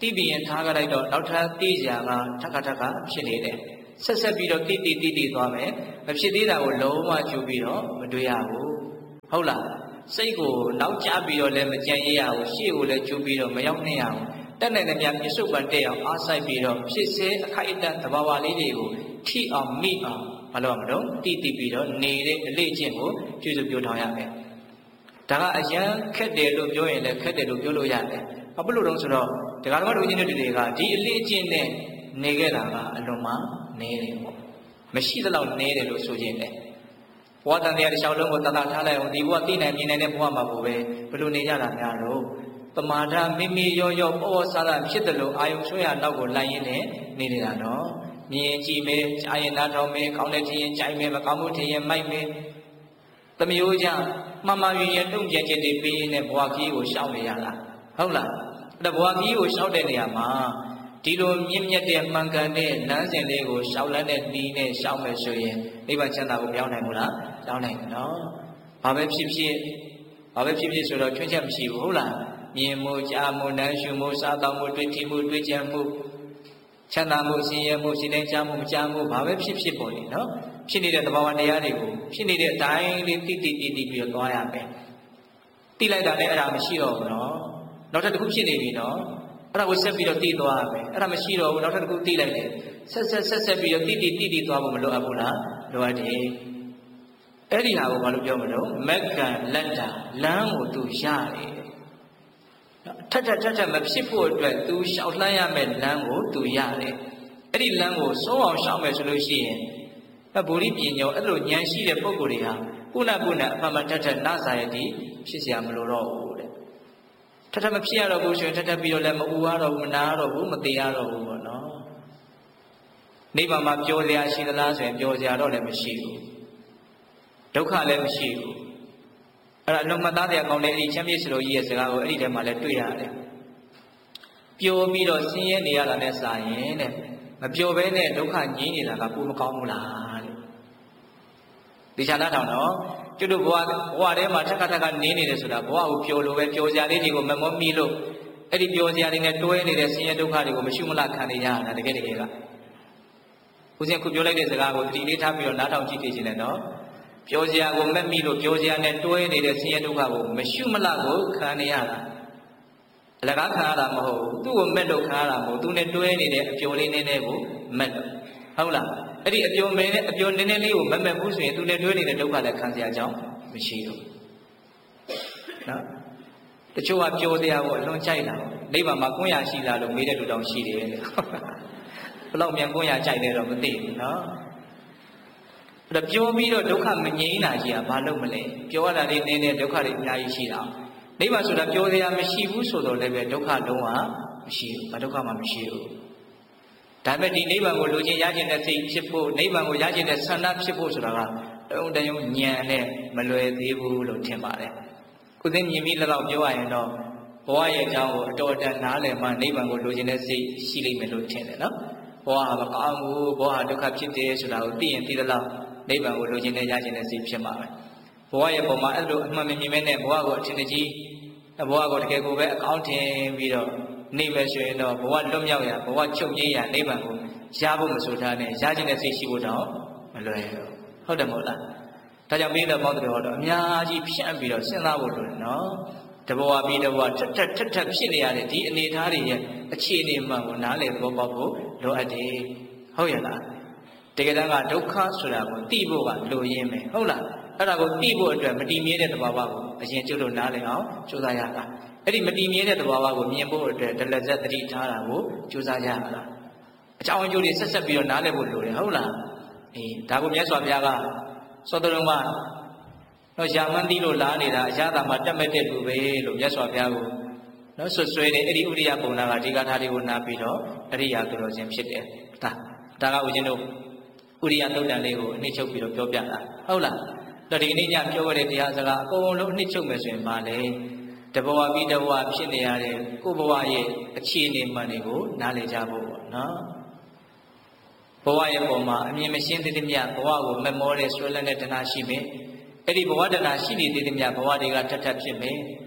တိပြီးရင်ထားကြလိုက်တော့နောက်ထပ်သိကြကထပ်ခါထပ်ခါဖြစ်နေတယ်ဆက်ဆက်ပြီးတော့တိတိတိတိသွားမယ်မဖြစ်သေးတာကိုလုံးဝကျူပြီးတော့မတွေ့ရဘူးဟုတ်လားစိတ်ကိုနောက်ကျပြီးတော့လည်းမကြံရရဘူးရှေ့ကိုလည်းကျူပြီးတော့မရောက်နေရဘူးတက်နိုင်တဲ့များပြစ္ဆုတ်ပန်တက်အောင်အားဆိုင်ပြီးတော့ဖြစ်စေအခိုက်အတန့်သဘာဝလေးတွေကိုထိအောင်မိအောင်မလုပ်မလို့တိတိပြီးတော့နေတဲ့အလေးချင်းကိုကျေစုပြောထောင်ရမယ်ဒါကအရန်ခက်တယ်လို့ပြောရင်လည်းခက်တယ်လို့ပြောလို့ရတယ်ဘာဖြစ်လို့လဲဆိုတော့ဒကာတော်တို့ချင်းတွေကဒီအလေးချင်းနဲ့နေခဲ့တာကအလွန်မှနေတယ်ပေါ့မရှိသလောက်နေတယ်လို့ဆိုခြင်းတယ်ဘဝတန်တရားတစ်လျှောက်လုံးကိုတတ်တာထားလိုက်အောင်ဒီဘဝသိနိုင်မြင်နိုင်တဲ့ဘဝမှာကိုပဲဘယ်လိုနေကြတာများတော့ပမာဒမိမိရောရောပေါ်ပေါ်ဆာဆာဖြစ်တယ်လို့အာယုံဆွဲရနောက်ကိုလိုက်ရင်းနဲ့နေနေတာတော့မြင်ကြည့်မယ်ကြားရင်နားထောင်မယ်ကောင်းတဲ့ထင်ရင်ကြိုက်မယ်မကောင်းမှုထင်ရင်မိုက်မယ်တမျိုးကြမှန်မှန်ရင်းတုံ့ပြန်ချက်တွေပေးရင်းနဲ့ဘဝကြီးကိုရှောင်နေရတာဟုတ်လားအဲ့ဒါဘဝကြီးကိုရှောက်တဲ့နေရာမှာဒီလိုမြင့်မြတ်တဲ့မှန်ကန်တဲ့လမ်းစဉ်လေးကိုရှောက်လန်းတဲ့နီးနဲ့ရှောက်မယ်ဆိုရင်နိဗ္ဗာန်ချမ်းသာကိုပြောင်းနိုင်မို့လားပြောင်းနိုင်တယ်နော်ဘာပဲဖြစ်ဖြစ်ဘာပဲဖြစ်ဖြစ်ဆိုတော့ချွတ်ချက်မရှိဘူးဟုတ်လားမြင်မှုကြားမှုနားရှုမှုစားသောက်မှုတွေ့ထိမှုတွေ့ကြမှုချမ်းသာမှုဆင်းရဲမှုစိတ်တိုင်းကြားမှုမကြားမှုဘာပဲဖြစ်ဖြစ်ပေါ်နေနော်ဖြစ်နေတဲ့သဘာဝတရားတွေကိုဖြစ်နေတဲ့အတိုင်းလေးတိတိတိတိပြီးတော့သွားရမယ်တိလိုက်တာလည်းအဲ့ဒါမရှိတော့ဘူးနော်နောက်ထပ်တစ်ခုဖြစ်နေပြီနော်အဲ့ဒါကိုဆက်ပြီးတော့တည်သွားရမယ်အဲ့ဒါမရှိတော့ဘူးနောက်ထပ်တစ်ခုတည်လိုက်တယ်ဆက်ဆက်ဆက်ဆက်ပြီးတော့တိတိတိတိသွားဖို့မလိုအပ်ဘူးလားလိုအပ်တယ်အဲ့ဒီဟာကိုဘာလို့ပြောမလို့မက္ကံလက်တာလမ်းကိုသူရတယ်ထက်ထက်ထက်ထက်မဖြစ်ဖို့အတွက်သူရှောက်လှမ်းရမယ်လမ်းကိုသူရတယ်အဲ့ဒီလမ်းကိုစိုးအောင်ရှောက်မယ်ဆိုလို့ရှိရင်ဗုဒ္ဓပညာအဲ့လိုဉာဏ်ရှိတဲ့ပုဂ္ဂိုလ်တွေဟာကုဏကုဏအမှန်မှန်ထက်ထက်နာစာရည်ဖြစ်เสียမလို့တော့ဘူးတဲ့ထက်ထက်မဖြစ်ရတော့ဘူးဆိုရင်ထက်ထက်ပြီးတော့လည်းမအူရတော့ဘူးမနာရတော့ဘူးမသေးရတော့ဘူးပေါ့နော်နိဗ္ဗာန်မှာပျော်စရာရှိသလားဆိုရင်ပျော်စရာတော့လည်းမရှိဘူးဒုက္ခလည်းမရှိဘူးအဲ့ဒါအလုံးမသားတဲ့အကောင်းတဲ့အဲ့ဒီချမ်းမြေ့စလိုကြီးရဲ့စကားကိုအဲ့ဒီထဲမှာလည်းတွေ့ရတယ်ပျော်ပြီးတော့ဆင်းရဲနေရတာနဲ့စာရင်တဲ့မပျော်ဘဲနဲ့ဒုက္ခငြင်းနေတာကပိုမကောင်းဘူးလားတဲ့ဒီချာနာထောင်တော့ကျွတ်တို့ဘဝဘဝထဲမှာထက်ခါထက်ခါနေနေတယ်ဆိုတာဘဝကိုပျော်လို့ပဲပျော်စရာလေးတွေကိုမမောမိလို့အဲ့ဒီပျော်စရာတွေနဲ့တွဲနေတဲ့ဆင်းရဲဒုက္ခတွေကိုမရှိမလားခံနေရတာတကယ်တကယ်ကဦးဇင်းခုပြောလိုက်တဲ့စကားကိုတတိလေးထားပြီးတော့နားထောင်ကြည့်ကြည့်နေတော့ပျော်စရာကိုမက်မိလို့ပျော်စရာနဲ့တွဲနေတဲ့ဆင်းရဲဒုက္ခကိုမရှိမလားကိုခံနေရတာအလကားခံရတာမဟုတ်ဘူးသူ့ကိုမက်လို့ခံရတာမဟုတ်သူနဲ့တွဲနေတဲ့အပျော်လေးနည်းနည်းကိုမက်လို့ဟုတ်လားအဲ့ဒီအပျော်မင်းနဲ့အပျော်နည်းနည်းလေးကိုမက်မက်ဘူးဆိုရင်သူနဲ့တွဲနေတဲ့ဒုက္ခလည်းခံစရာအကြောင်းမရှိဘူးနော်တချို့ကပျော်တရားကိုအလွန်ကြိုက်တာနိဗ္ဗာန်မှာကွန်းရရှိလားလို့မေးတဲ့လူတောင်ရှိတယ်တဲ့ဘယ်လောက်မြန်ကွန်းရကြိုက်လဲတော့မသိဘူးနော်အဲ့ဒါပြောပြီးတော့ဒုက္ခမငြိမ်းတာကြီးကဘာလို့မလဲပြောရတာလေးနည်းနည်းဒုက္ခတွေအများကြီးရှိတာနိဗ္ဗာန်ဆိုတာပြောစရာမရှိဘူးဆိုတော့လည်းပဲဒုက္ခလုံးဝမရှိဘူးဘာဒုက္ခမှမရှိဘူးဒါပေမဲ့ဒီနိဗ္ဗာန်ကိုလိုချင်ရခြင်းတဲ့စိတ်ဖြစ်ဖို့နိဗ္ဗာန်ကိုရခြင်းတဲ့ဆန္ဒဖြစ်ဖို့ဆိုတာကတုံတယုံဉာဏ်နဲ့မလွယ်သေးဘူးလို့ထင်ပါတယ်ခုသိမြင်ပြီးလောက်ပြောရရင်တော့ဘဝရဲ့အကြောင်းကိုအတော်တန်နားလည်မှနိဗ္ဗာန်ကိုလိုချင်တဲ့စိတ်ရှိလိမ့်မယ်လို့ထင်တယ်နော်ဘဝဟာမကောင်းဘူးဘဝဟာဒုက္ခဖြစ်တယ်ဆိုတာကိုသိရင်သိသလောက်နိဗ္ဗာန်ကိုလိုချင်တဲ့ရခြင်းတဲ့စိတ်ဖြစ်မှာပဲဘဝရဲ့ပုံမှာအဲ့လိုအမှန်မြင်မြင်နဲ့ဘဝကိုအထင်ကြီးဘဝကိုတကယ်ကိုပဲအကောင်းထင်ပြီးတော့နေမယ်ဆိုရင်တော့ဘဝလွတ်မြောက်ရဘဝချုပ်ငြိမ်းရနိဗ္ဗာန်ကိုရဖို့မဆိုထားနဲ့ရခြင်းတဲ့စိတ်ရှိဖို့တော့မလွယ်ဘူးဟုတ်တယ်မဟုတ်လားဒါကြောင့်ပြီးတော့ပေါင်းတယ်တော့အများကြီးဖြန့်ပြီးတော့စဉ်းစားဖို့လိုတယ်နော်တဘဝပြီးတဘဝထက်ထက်ထက်ထက်ဖြစ်နေရတဲ့ဒီအနေအထားတွေရဲ့အခြေအနေမှန်ကိုနားလည်သဘောပေါက်ဖို့လိုအပ်တယ်ဟုတ်ရဲ့လားတကယ်တမ်းကဒုက္ခဆိုတာကိုသိဖို့ကလိုရင်းပဲဟုတ်လားအဲ့ဒါကိုသိဖို့အတွက်မတည်မြဲတဲ့သဘာဝကိုအရင်ကျုပ်တို့နားလည်အောင်ကြိုးစားရတာအဲ့ဒီမတည်မြဲတဲ့သဘာဝကိုမြင်ဖို့အတွက်ဒလဇက်သတိထားတာကိုကြိုးစားရတာအကြောင်းအကျိုးတွေဆက်ဆက်ပြီးတော့နားလည်ဖို့လိုတယ်ဟုတ်လားအေးဒါကိုမြတ်စွာဘုရားကသောတရုံကတော့ရာမန်းသီးလို့လားနေတာအရသာမှာတက်မဲ့တဲ့လူပဲလို့မြတ်စွာဘုရားကိုနော်ဆွဆွဲတယ်အဲ့ဒီဥရိယပုံနာကဒီကထာတွေကိုနားပြီးတော့အရိယာသူတော်စင်ဖြစ်တယ်ဒါဒါကဦးဇင်းတို့ဥရိယသုတ်တန်လေးကိုအနှစ်ချုပ်ပြီးတော့ပြောပြတာဟုတ်လားတော့ဒီကနေ့ညပြောရတဲ့တရားစကားအကုန်လုံးအနှစ်ချုပ်မယ်ဆိုရင်ပါလေတဘဝပြီးတဘဝဖြစ်နေရတဲ့ကိုယ်ဘဝရဲ့အခြေအနေမှန်တွေကိုနားလည်ကြဖို့ပေါ့နော်ဘဝရဲ့ပုံမှာအမြင်မရှင်းသေးသမျှဘဝကိုမမောတဲ့ဆွဲလန်းတဲ့တဏှာရှိမယ်အဲ့ဒီဘဝတဏှာရှိနေသေးသမျှဘဝတွေကထပ်ထပ်ဖြစ်မယ်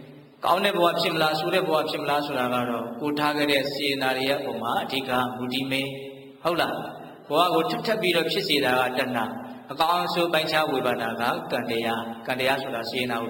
ကောင်းတဲ့ဘဝဖြစ်မလားဆိုးတဲ့ဘဝဖြစ်မလားဆိုတာကတော့ကိုထားခဲ့တဲ့စေနာတွေရဲ့ပုံမှာအဓိကမူတည်မင်းဟုတ်လားဘဝကိုထပ်ထပ်ပြီးတော့ဖြစ်စေတာကတဏှာအကောင်းဆုံးပိုင်းခြားဝေဘာနာကကံတရားကံတရားဆိုတာစေနာ